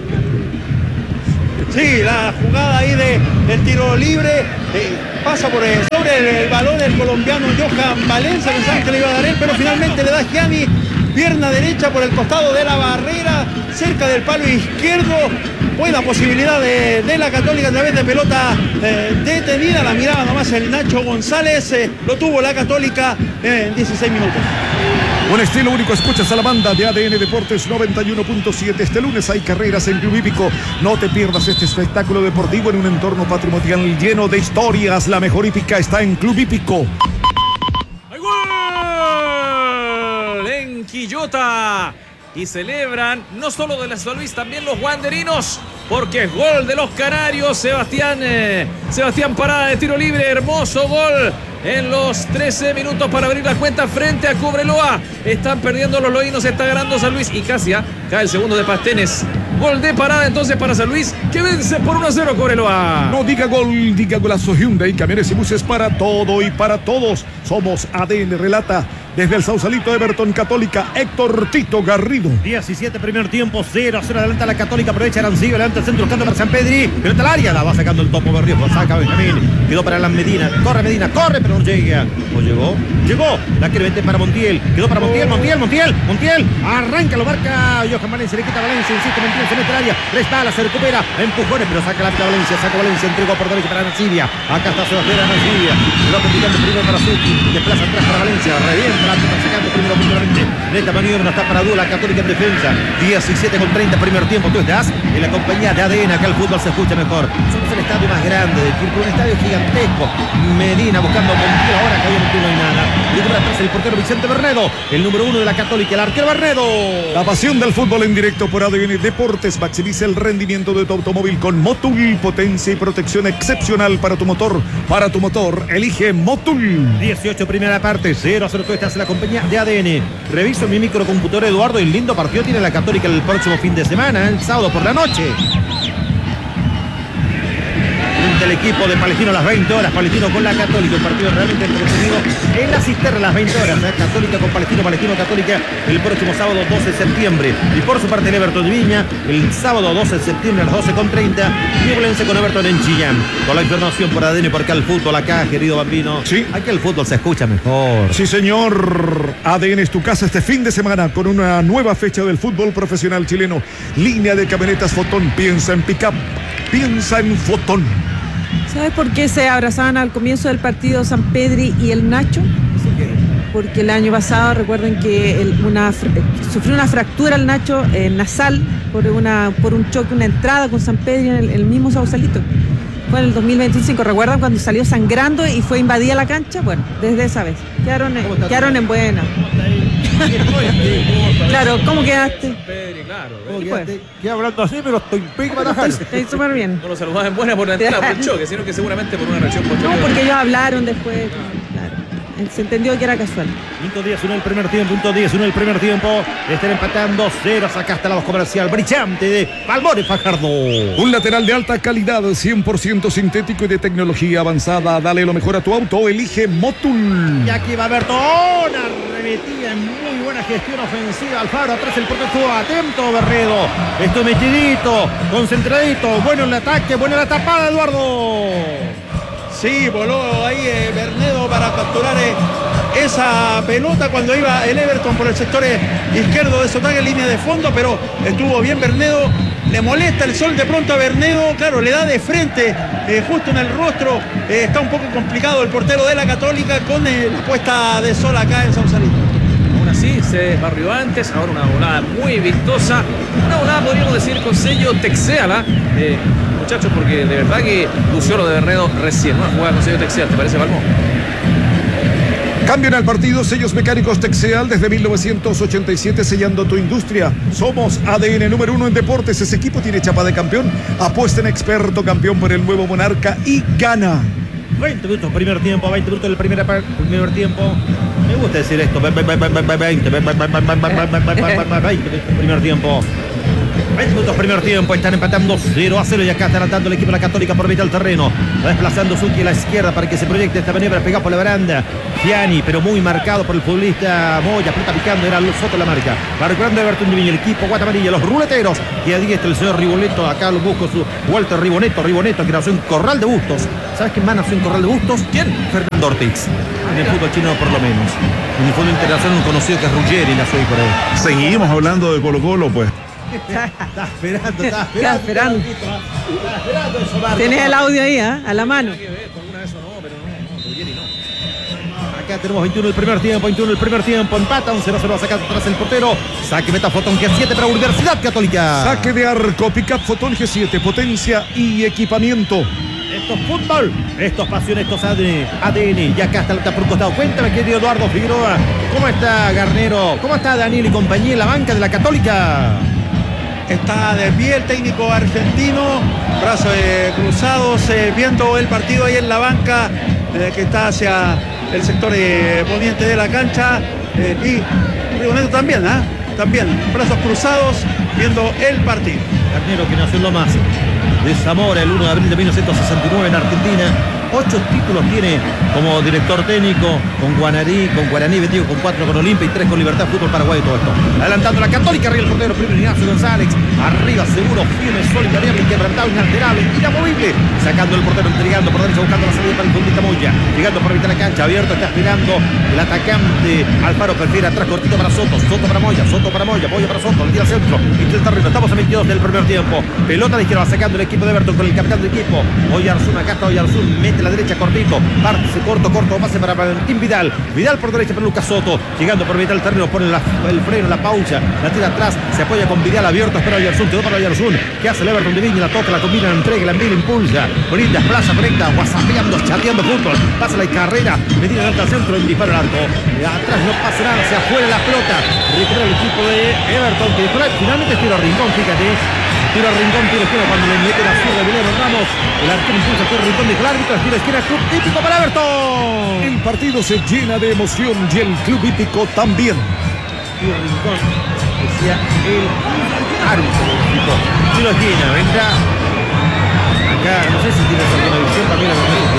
Sí, la jugada ahí de, del tiro libre eh, pasa por el, sobre el, el balón el colombiano Johan Valencia. Pensaban que le iba a dar él, pero finalmente le da Gianni. Pierna derecha por el costado de la barrera, cerca del palo izquierdo. Buena posibilidad de, de la Católica a través de pelota eh, detenida. La miraba nomás el Nacho González. Eh, lo tuvo la Católica en dieciséis minutos. Un estilo único, escuchas a la banda de A D N Deportes noventa y uno punto siete. Este lunes hay carreras en Club Hípico. No te pierdas este espectáculo deportivo en un entorno patrimonial lleno de historias. La mejor hípica está en Club Hípico. En Quillota. Y celebran no solo de la San Luis, también los wanderinos, porque es gol de los canarios. Sebastián eh, Sebastián Parada de tiro libre, hermoso gol en los trece minutos para abrir la cuenta frente a Cobreloa. Están perdiendo los loínos, está ganando San Luis y casi ah, cae el segundo de Pastenes. Gol de Parada entonces para San Luis, que vence por uno a cero Cobreloa. No diga gol, diga golazo. Hyundai, camiones y buses para todo y para todos. Somos A D N, relata desde el Sausalito Everton Católica, Héctor Tito Garrido. diecisiete primer tiempo, cero a cero adelanta la Católica, aprovecha Arancillo, adelanta el centro buscando para San Pedri, pero está el área, la va sacando el topo Berrío, lo saca Benjamín, quedó para Alan Medina, corre Medina, corre, pero no llega, no llegó, llegó, la quiere meter para Montiel, quedó para Montiel, Montiel, Montiel, Montiel, arranca, lo marca Johan Valencia, le quita Valencia, insiste, Montiel se mete al área, resbala, se recupera, empujones, pero saca la pita Valencia, saca Valencia, entregó por derecha para Arancibia, acá está Sebastián Arancibia, lo complicando primero para Zucchi, desplaza atrás para Valencia, revienta la pita, sacando primero puntualmente. En esta maniobra no está para duda la Católica en defensa. diecisiete con treinta primer tiempo. Tú estás en la compañía de A D N. Acá el fútbol se escucha mejor. Somos el estadio más grande del Quilpue, un estadio gigantesco. Medina buscando a Montiel. Ahora que había Montiel no hay nada. Y por atrás el portero Vicente Bernedo, el número uno de la Católica, el arquero Bernedo. La pasión del fútbol en directo por A D N Deportes. Maximiza el rendimiento de tu automóvil con Motul. Potencia y protección excepcional para tu motor. Para tu motor, elige Motul. dieciocho primera parte, cero a cero. Tú estás en la compañía de A D N. Reviso mi microcomputador, Eduardo, y el lindo partido tiene la Católica el próximo fin de semana, el sábado por la noche. El equipo de Palestino a las veinte horas, Palestino con la Católica, un partido realmente entretenido en la cisterna a las veinte horas, ¿eh? Católica con Palestino, Palestino Católica el próximo sábado doce de septiembre. Y por su parte el Everton de Viña el sábado doce de septiembre a las doce con treinta, Ñublense con Everton en Chillán. Con la información por A D N, porque al fútbol acá, querido Bambino, sí, aquí el fútbol se escucha mejor. Sí, señor. A D N es tu casa este fin de semana con una nueva fecha del fútbol profesional chileno. Línea de camionetas Fotón, piensa en pick-up, piensa en Fotón. ¿Sabes por qué se abrazaban al comienzo del partido San Pedri y el Nacho? Porque el año pasado, recuerden que el, una, sufrió una fractura el Nacho eh, nasal por, una, por un choque, una entrada con San Pedri en el, el mismo Sausalito. Fue en el dos mil veinticinco, ¿recuerdan cuando salió sangrando y fue invadida la cancha? Bueno, desde esa vez. Quedaron, quedaron en buena. Claro, ¿cómo quedaste? Pedri, claro. ¿Cómo quedaste? Quedé hablando así, pero estoy pico para atajar. Estoy súper bien. No lo saludaba en buena por la entrada por el choque, sino que seguramente por una reacción posterior. No, porque ellos hablaron después, claro. Se entendió que era casual. Punto diez, uno el primer tiempo, punto diez, uno el primer tiempo. Están empatando, cero, saca hasta la voz comercial brillante de Palmore Fajardo. Un lateral de alta calidad, cien por ciento sintético y de tecnología avanzada. Dale lo mejor a tu auto, elige Motul. Y aquí va Berto, una arremetida en muy buena gestión ofensiva. Alfaro, atrás el portero estuvo atento, Berredo. Esto metidito, concentradito, bueno el ataque, buena la tapada, Eduardo. Sí, voló ahí eh, Bernedo para capturar eh, esa pelota cuando iba el Everton por el sector eh, izquierdo de Sotaga en línea de fondo, pero estuvo bien Bernedo. Le molesta el sol de pronto a Bernedo, claro, le da de frente eh, justo en el rostro. Eh, está un poco complicado el portero de la Católica con eh, la puesta de sol acá en Sausalito. Aún sí, se desbarrió antes, ahora una volada muy vistosa, una volada podríamos decir con sello Texeala, eh, muchachos, porque de verdad que lució lo de Bernedo recién, una jugada con sello Texeala, ¿te parece, Balmón? Cambian al partido sellos mecánicos Texeal desde mil novecientos ochenta y siete, sellando tu industria. Somos A D N número uno en deportes. Ese equipo tiene chapa de campeón. Apuesta en experto campeón por el nuevo Monarca y gana. veinte minutos primer tiempo, veinte minutos del primer, primer tiempo. Me gusta decir esto. veinte, veinte, veinte primer tiempo. veinte minutos primer tiempo, están empatando cero a cero y acá está adelantando el equipo de la Católica por mitad del terreno. Va desplazando Zucchi a la izquierda para que se proyecte esta maniobra, pegado por la baranda. Gianni, pero muy marcado por el futbolista Moya, pelota picando, era Soto la marca. Va recuperando Everton Divini, el equipo Guata Amarilla, los ruleteros. Y a diestra el señor Riboneto, acá lo busco su Walter Riboneto, Riboneto, que nació en Corral de Bustos. ¿Sabes quién más nació en Corral de Bustos? ¿Quién? Fernando Ortiz. En el fútbol chino por lo menos. En el fútbol internacional un conocido que es Ruggeri, nació ahí por ahí. Seguimos hablando de Colo Colo, pues. Está esperando, está esperando. Está esperando. Está esperando eso, Marco. Tenés el audio ahí, ¿eh? A la mano. Acá tenemos veintiuno el primer tiempo, veintiuno el primer tiempo, empata, un cero cero a sacar atrás el portero. Saque meta Fotón G siete para Universidad Católica. Saque de arco, pick-up Fotón G siete, potencia y equipamiento. Esto es fútbol, esto es pasión, esto es A D N. Y acá está el por un costado. Cuéntame, querido Eduardo Figueroa, ¿cómo está Garnero? ¿Cómo está Daniel y compañía en la banca de la Católica? Está de pie el técnico argentino, brazos eh, cruzados, eh, viendo el partido ahí en la banca, eh, que está hacia el sector eh, poniente de la cancha. Eh, y Riboneto también, ¿ah? ¿eh? También, brazos cruzados, viendo el partido. Garnero, que nació en Lomas de Zamora el uno de abril de mil novecientos sesenta y nueve en Argentina. Ocho títulos tiene como director técnico con Guaraní, con Guaraní, vestido con cuatro con Olimpia y tres con Libertad Fútbol Paraguay, todo esto. Adelantando la Católica, arriba el portero, primero Ignacio González, arriba seguro, firme, sólido, inquebrantable, inalterable, inamovible, sacando el portero, entregando por derecha, buscando la salida para el futbolista Moya, llegando por mitad de la cancha, abierto, está esperando el atacante Alfaro, prefiere atrás, cortito para Soto, Soto para Moya, Soto para Moya, Moya para Soto, le tira al centro, y el terreno, estamos a veintidós del primer tiempo, pelota a la izquierda, va sacando el equipo de Everton con el capitán del equipo, Oyarzún, acá está Oyarzún, mete la derecha cortito, parte corto, corto, pase para Valentín Vidal, Vidal por derecha para Lucas Soto, llegando por mitad del terreno, pone la, el freno, la paucha, la tira atrás, se apoya con Vidal abierto, espera Oyarzún, quedó para Oyarzún, que hace el Everton de Viña, la toca, la combina, la entrega, la envía, la impulsa, bonita, plaza, conecta, whatsappeando, chateando fútbol, pasa la carrera, Medina delante al centro, en disparo al arco, atrás no pasa nada, se afuera la pelota, recupera el equipo de Everton, que dispara, finalmente tiro a Rincón, fíjate, tiro a Rincón, tiro a izquierda, cuando le mete la zurda de Vilero Ramos, el arquero impulsa, tiro a Rincón, dijo el árbitro, tiro a izquierda, club hípico para Everton. El partido se llena de emoción y el club hípico también. Tiro a Rincón, decía el árbitro, tiro a esquina, vendrá. Acá, no sé si tienes alguna visión también,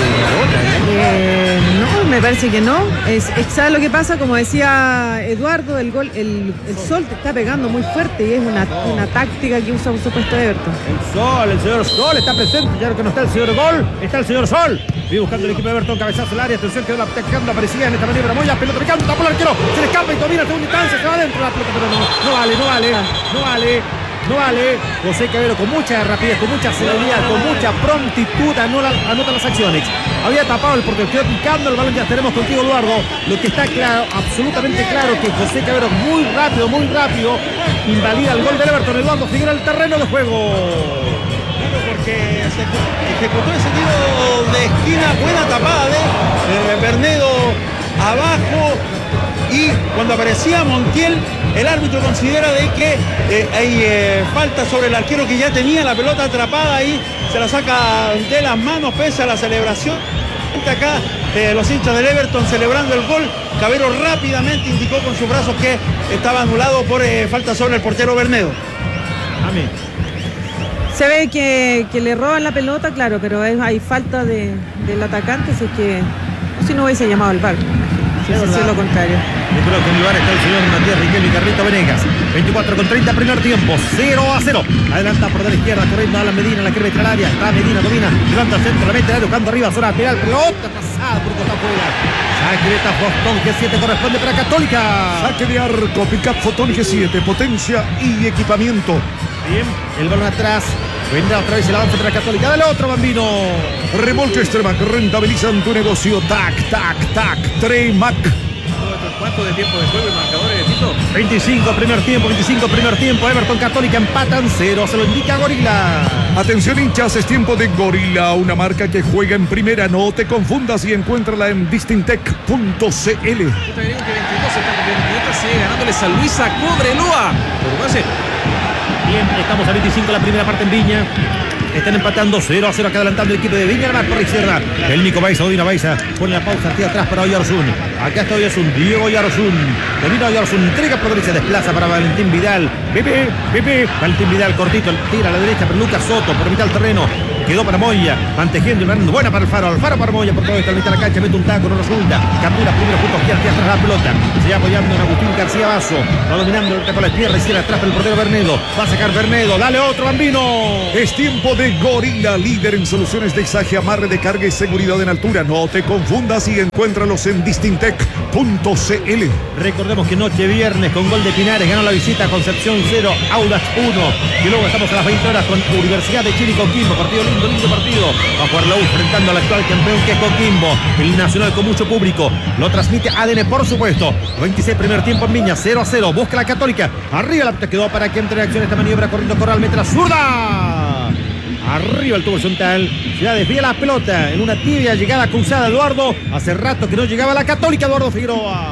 eh, no, me parece que no. Es, es, ¿sabes lo que pasa? Como decía Eduardo, el gol, el, el sol te está pegando muy fuerte y es una, una táctica que usa por supuesto Everton. El sol, el señor Sol está presente, ya que no está el señor Gol, está el señor Sol. Viene buscando el equipo de Everton, cabezazo al área, atención, quedó la atacando, aparecía en esta maniobra, Moya, pelota picando, tapó el arquero, se le escapa y domina a segunda instancia, se va adentro la pelota, pero no, no vale, no vale, no vale. No vale, José Cabero con mucha rapidez, con mucha celeridad, con mucha prontitud anota, anota las acciones. Había tapado el portero, quedó picando el balón, ya tenemos contigo Eduardo. Lo que está claro, absolutamente claro, que José Cabero muy rápido, muy rápido, invalida el gol del Everton. Eduardo Figueroa el terreno de juego. Porque se ejecutó ese tiro de esquina, buena tapada de, de Bernedo abajo. Y cuando aparecía Montiel, el árbitro considera de que eh, hay eh, falta sobre el arquero que ya tenía la pelota atrapada y se la saca de las manos pese a la celebración. Acá eh, los hinchas del Everton celebrando el gol. Cabero rápidamente indicó con sus brazos que estaba anulado por eh, falta sobre el portero Bernedo. Amén. Se ve que, que le roban la pelota, claro, pero es, hay falta de, del atacante, así que si no hubiese llamado al V A R. Si es lo contrario. Yo creo que en el bar está el señor Matías Riquelme y Carlito Venegas. veinticuatro con treinta, primer tiempo, cero a cero. Adelanta por de la izquierda, corriendo a la Medina, la quiere meter al área. Está Medina, domina, levanta al centro, la mete, la buscando arriba, zona penal, pelota pasada, por está afuera. Saque de Fotón G siete corresponde para Católica. Saque de arco, pick-up Fotón G siete, potencia y equipamiento. Bien, el balón atrás. Vendrá otra vez el avance para Católica. Dale otro, Bambino. Remolque Tremac, rentabilizan tu negocio. Tac, tac, tac. Tremac. ¿Cuánto de tiempo de juego y marcadores? Alberto? veinticinco primer tiempo, veinticinco primer tiempo. Everton Católica empatan cero, se lo indica Gorila. Atención hinchas, es tiempo de Gorila, una marca que juega en primera. No te confundas y encuéntrala en distintec punto c l. Esta que veintidós está cumpliendo, sigue ganándole San Luis a Cobreloa. Por base. Bien, estamos a veinticinco la primera parte en Viña. Están empatando cero a cero acá adelantando el equipo de Viña, más por la izquierda. El Nico Baiza, Odina Baiza, pone la pausa aquí atrás para Oyarzún. Acá está Oyarzún, Diego Oyarzún. Domina Oyarzún, entrega por derecha, desplaza para Valentín Vidal. Pepe, Pepe, Valentín Vidal cortito, tira a la derecha para Lucas Soto, por mitad del terreno. Quedó para Moya, mantejiendo y buena para Alfaro, Alfaro para Moya, por todo esto, mitad de la cancha, mete un taco, no resulta. Captura primero junto a Giarti atrás la pelota. Se va apoyando en Agustín García Basso. Va dominando el con la izquierda, izquierda atrás para el portero Bernedo. Va a sacar Bernedo, dale otro Bambino. Es tiempo de Gorila, líder en soluciones de izaje, amarre de carga y seguridad en altura. No te confundas y encuéntralos en distintec punto c l. Recordemos que noche viernes con gol de Pinares ganó la visita a Concepción cero, Audax uno. Y luego estamos a las veinte horas con Universidad de Chile y Coquimbo. Partido lindo, lindo partido. Va a jugar la U enfrentando al actual campeón que es Coquimbo. El Nacional con mucho público. Lo transmite A D N, por supuesto. veintiséis primer tiempo en Viña, cero a cero. Busca la Católica. Arriba la pelota quedó para que entre en acción esta maniobra corriendo Corral. Mete la zurda. Arriba el tubo horizontal. Ya desvía la pelota en una tibia llegada cruzada. Eduardo. Hace rato que no llegaba la Católica, Eduardo Figueroa.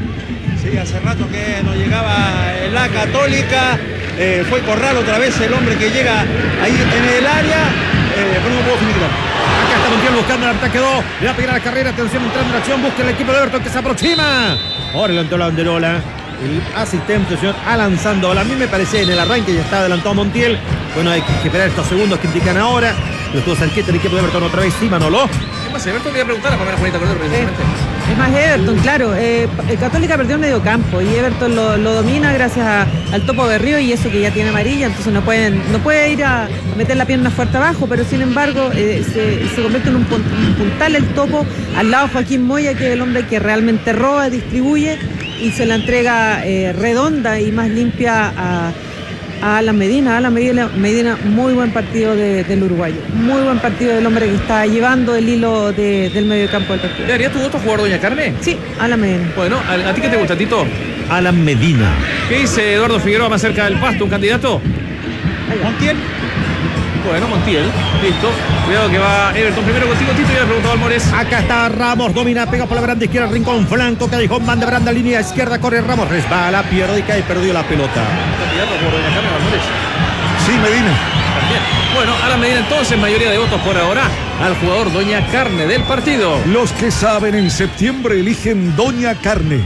Sí, hace rato que no llegaba la Católica. Eh, fue Corral otra vez el hombre que llega ahí en el área. Eh, pero no puedo finiquitar. Acá está Montiel buscando el ataque dos. Le va a pegar a la carrera. Atención, entrando en acción. Busca el equipo de Everton que se aproxima. Ahora levantó la banderola. El asistente, señor Alan Sandoval. A mí me parece en el arranque ya está adelantado Montiel. Bueno, hay que esperar estos segundos que indican ahora. Lo estuvo Sanquete, el equipo de Everton otra vez. Sí, Manolo. ¿Qué más? Everton le iba a preguntar a Pamela Juanita Cordero precisamente. Eh, es más Everton, claro. Eh, Católica perdió el medio campo y Everton lo, lo domina gracias a, al Topo Berrío y eso que ya tiene amarilla, entonces no pueden no puede ir a meter la pierna fuerte abajo, pero sin embargo eh, se, se convierte en un, un puntal el Topo al lado de Joaquín Moya, que es el hombre que realmente roba, distribuye y se la entrega eh, redonda y más limpia a a Alan Medina. Alan Medina, Medina muy buen partido de, del uruguayo, muy buen partido del hombre que está llevando el hilo de, del medio campo del partido. ¿Le harías tu voto a jugar Doña Carne? Sí, Alan Medina. Bueno, ¿a, a ti qué te gusta, Tito? Alan Medina. ¿Qué dice Eduardo Figueroa más cerca del pasto, un candidato? Montiel. Bueno, Montiel, listo. Cuidado que va Everton primero contigo, Tito, y le preguntó a Almores. Acá está Ramos, domina, pega por la baranda izquierda, rincón, flanco, Callejón, banda, baranda, línea izquierda, corre Ramos, resbala, pierde y cae, perdió la pelota. Candidato por Doña Carmen Almores. Sí, Medina. También. Bueno, a la medida entonces, mayoría de votos por ahora al jugador Doña Carne del partido. Los que saben en septiembre eligen Doña Carne.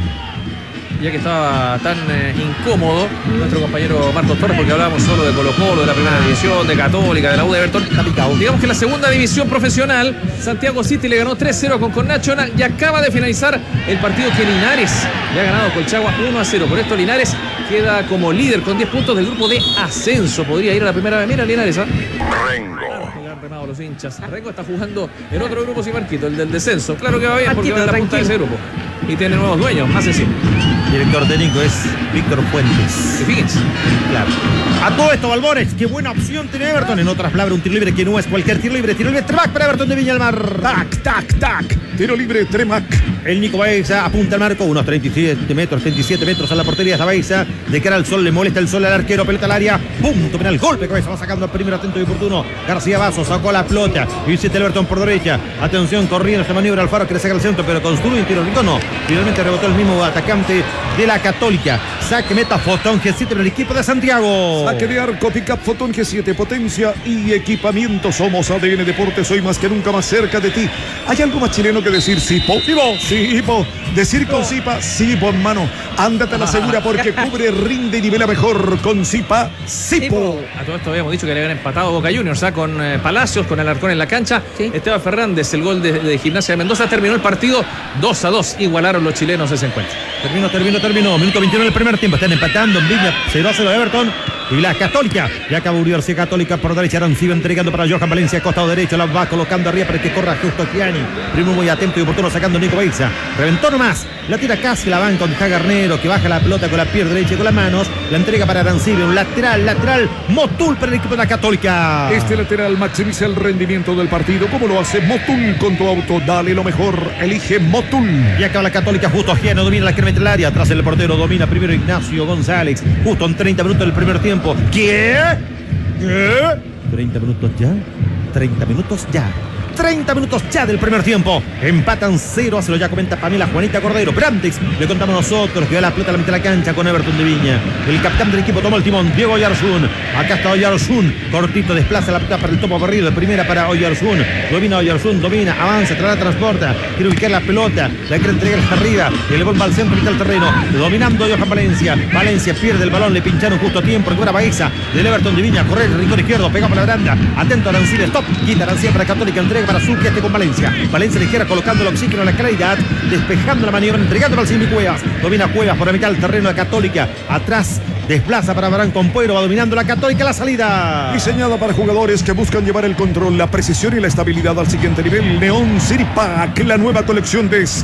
Ya que estaba tan eh, incómodo nuestro compañero Marcos Torres, porque hablábamos solo de Colo-Colo, de la primera división, de Católica, de la U de Everton. Digamos que la segunda división profesional, Santiago City le ganó tres cero con Connacional y acaba de finalizar el partido que Linares le ha ganado a Colchagua uno a cero. Por esto Linares queda como líder con diez puntos del grupo de ascenso. Podría ir a la primera vez. Mira Linares, ¿ah? Rengo. Han remado los hinchas. Rengo está jugando en otro grupo sin Marquito, el del descenso. Claro que va bien porque va en la punta de ese grupo. Y tiene nuevos dueños, más sencillo. Director técnico es Víctor Fuentes. Y fíjense. Claro. A todo esto, Balbores, qué buena opción tiene Everton. En otras palabras, un tiro libre que no es cualquier tiro libre. Tiro libre, Tremac para Everton de Viña del Mar. Tac, tac, tac. Tiro libre, Tremac. El Nico Baiza apunta al marco, unos treinta y siete metros, treinta y siete metros a la portería de Baiza. De cara al sol, le molesta el sol al arquero, pelota al área. Punto penal, golpe cabeza, va sacando al primero atento y oportuno. García Basso sacó la pelota. Y siete Everton por derecha. Atención, corriendo esta maniobra Alfaro que le saca el centro, pero construye un tiro rico, no. Finalmente rebotó el mismo atacante de la Católica. Saque meta Fotón G siete para el equipo de Santiago. Saque de arco, pick-up Fotón G siete, potencia y equipamiento. Somos A D N Deportes, hoy más que nunca más cerca de ti. ¿Hay algo más chileno que decir Sipo? Sipo, Sipo. Decir con Sipa, Sipo, hermano. Ándate a la segura porque cubre, rinde y nivela mejor con Sipa, Sipo. A todo esto habíamos dicho que le habían empatado Boca Juniors, ¿eh? Con eh, Palacios, con Alarcón en la cancha. Sí. Esteban Fernández, el gol de, de Gimnasia de Mendoza. Terminó el partido dos a dos. Igualaron los chilenos ese encuentro. Terminó, terminó, terminó. Minuto veintiuno del primer tiempo. Están empatando en Viña. cero a cero Everton. y la Católica. Y acaba Universidad Católica por derecha. Arancibia entregando para Johan Valencia, costado derecho. La va colocando arriba para que corra justo Gianni. Primero muy atento y oportuno sacando Nico Beiza. Reventó nomás. La tira casi la banca donde está Garnero, que baja la pelota con la pierna derecha y con las manos. La entrega para Arancibia. Un lateral, lateral. Motul para el equipo de la Católica. Este lateral maximiza el rendimiento del partido. ¿Cómo lo hace Motul con tu auto? Dale lo mejor. Elige Motul. Y acaba la Católica. Justo Giano domina la crema entre el área. Atrás el portero domina primero Ignacio González. Justo en treinta minutos del primer tiempo. ¿Qué? ¿Qué? treinta minutos ya. treinta minutos ya. treinta minutos ya del primer tiempo. Empatan cero, se lo ya comenta Pamela Juanita Cordero. Pero antes le contamos nosotros que va la pelota a la mitad de la cancha con Everton de Viña. El capitán del equipo tomó el timón, Diego Oyarzún. Acá está Oyarzún. Cortito desplaza la pelota para el topo barrido. De primera para Oyarzún. Domina Oyarzún, domina, avanza, trae, transporta. Quiere ubicar la pelota. La quiere entregar hasta arriba. Y el bomba al centro, mitad del terreno. Dominando Johan Valencia. Valencia pierde el balón, le pincharon justo a tiempo. Recupera Baeza del Everton de Viña. Correr el rincón izquierdo, pega por la baranda. Atento a Arancibia, stop. Quita Arancibia para Católica, entrega para Zucchi, este con Valencia. Valencia ligera colocando el oxígeno en la claridad, despejando la maniobra, entregando para el Silvi Cuevas. Domina Cuevas por la mitad del terreno de Católica. Atrás desplaza para Barán Compuero, va dominando la Católica, la salida. Diseñada para jugadores que buscan llevar el control, la precisión y la estabilidad al siguiente nivel. Neon City Pack, la nueva colección de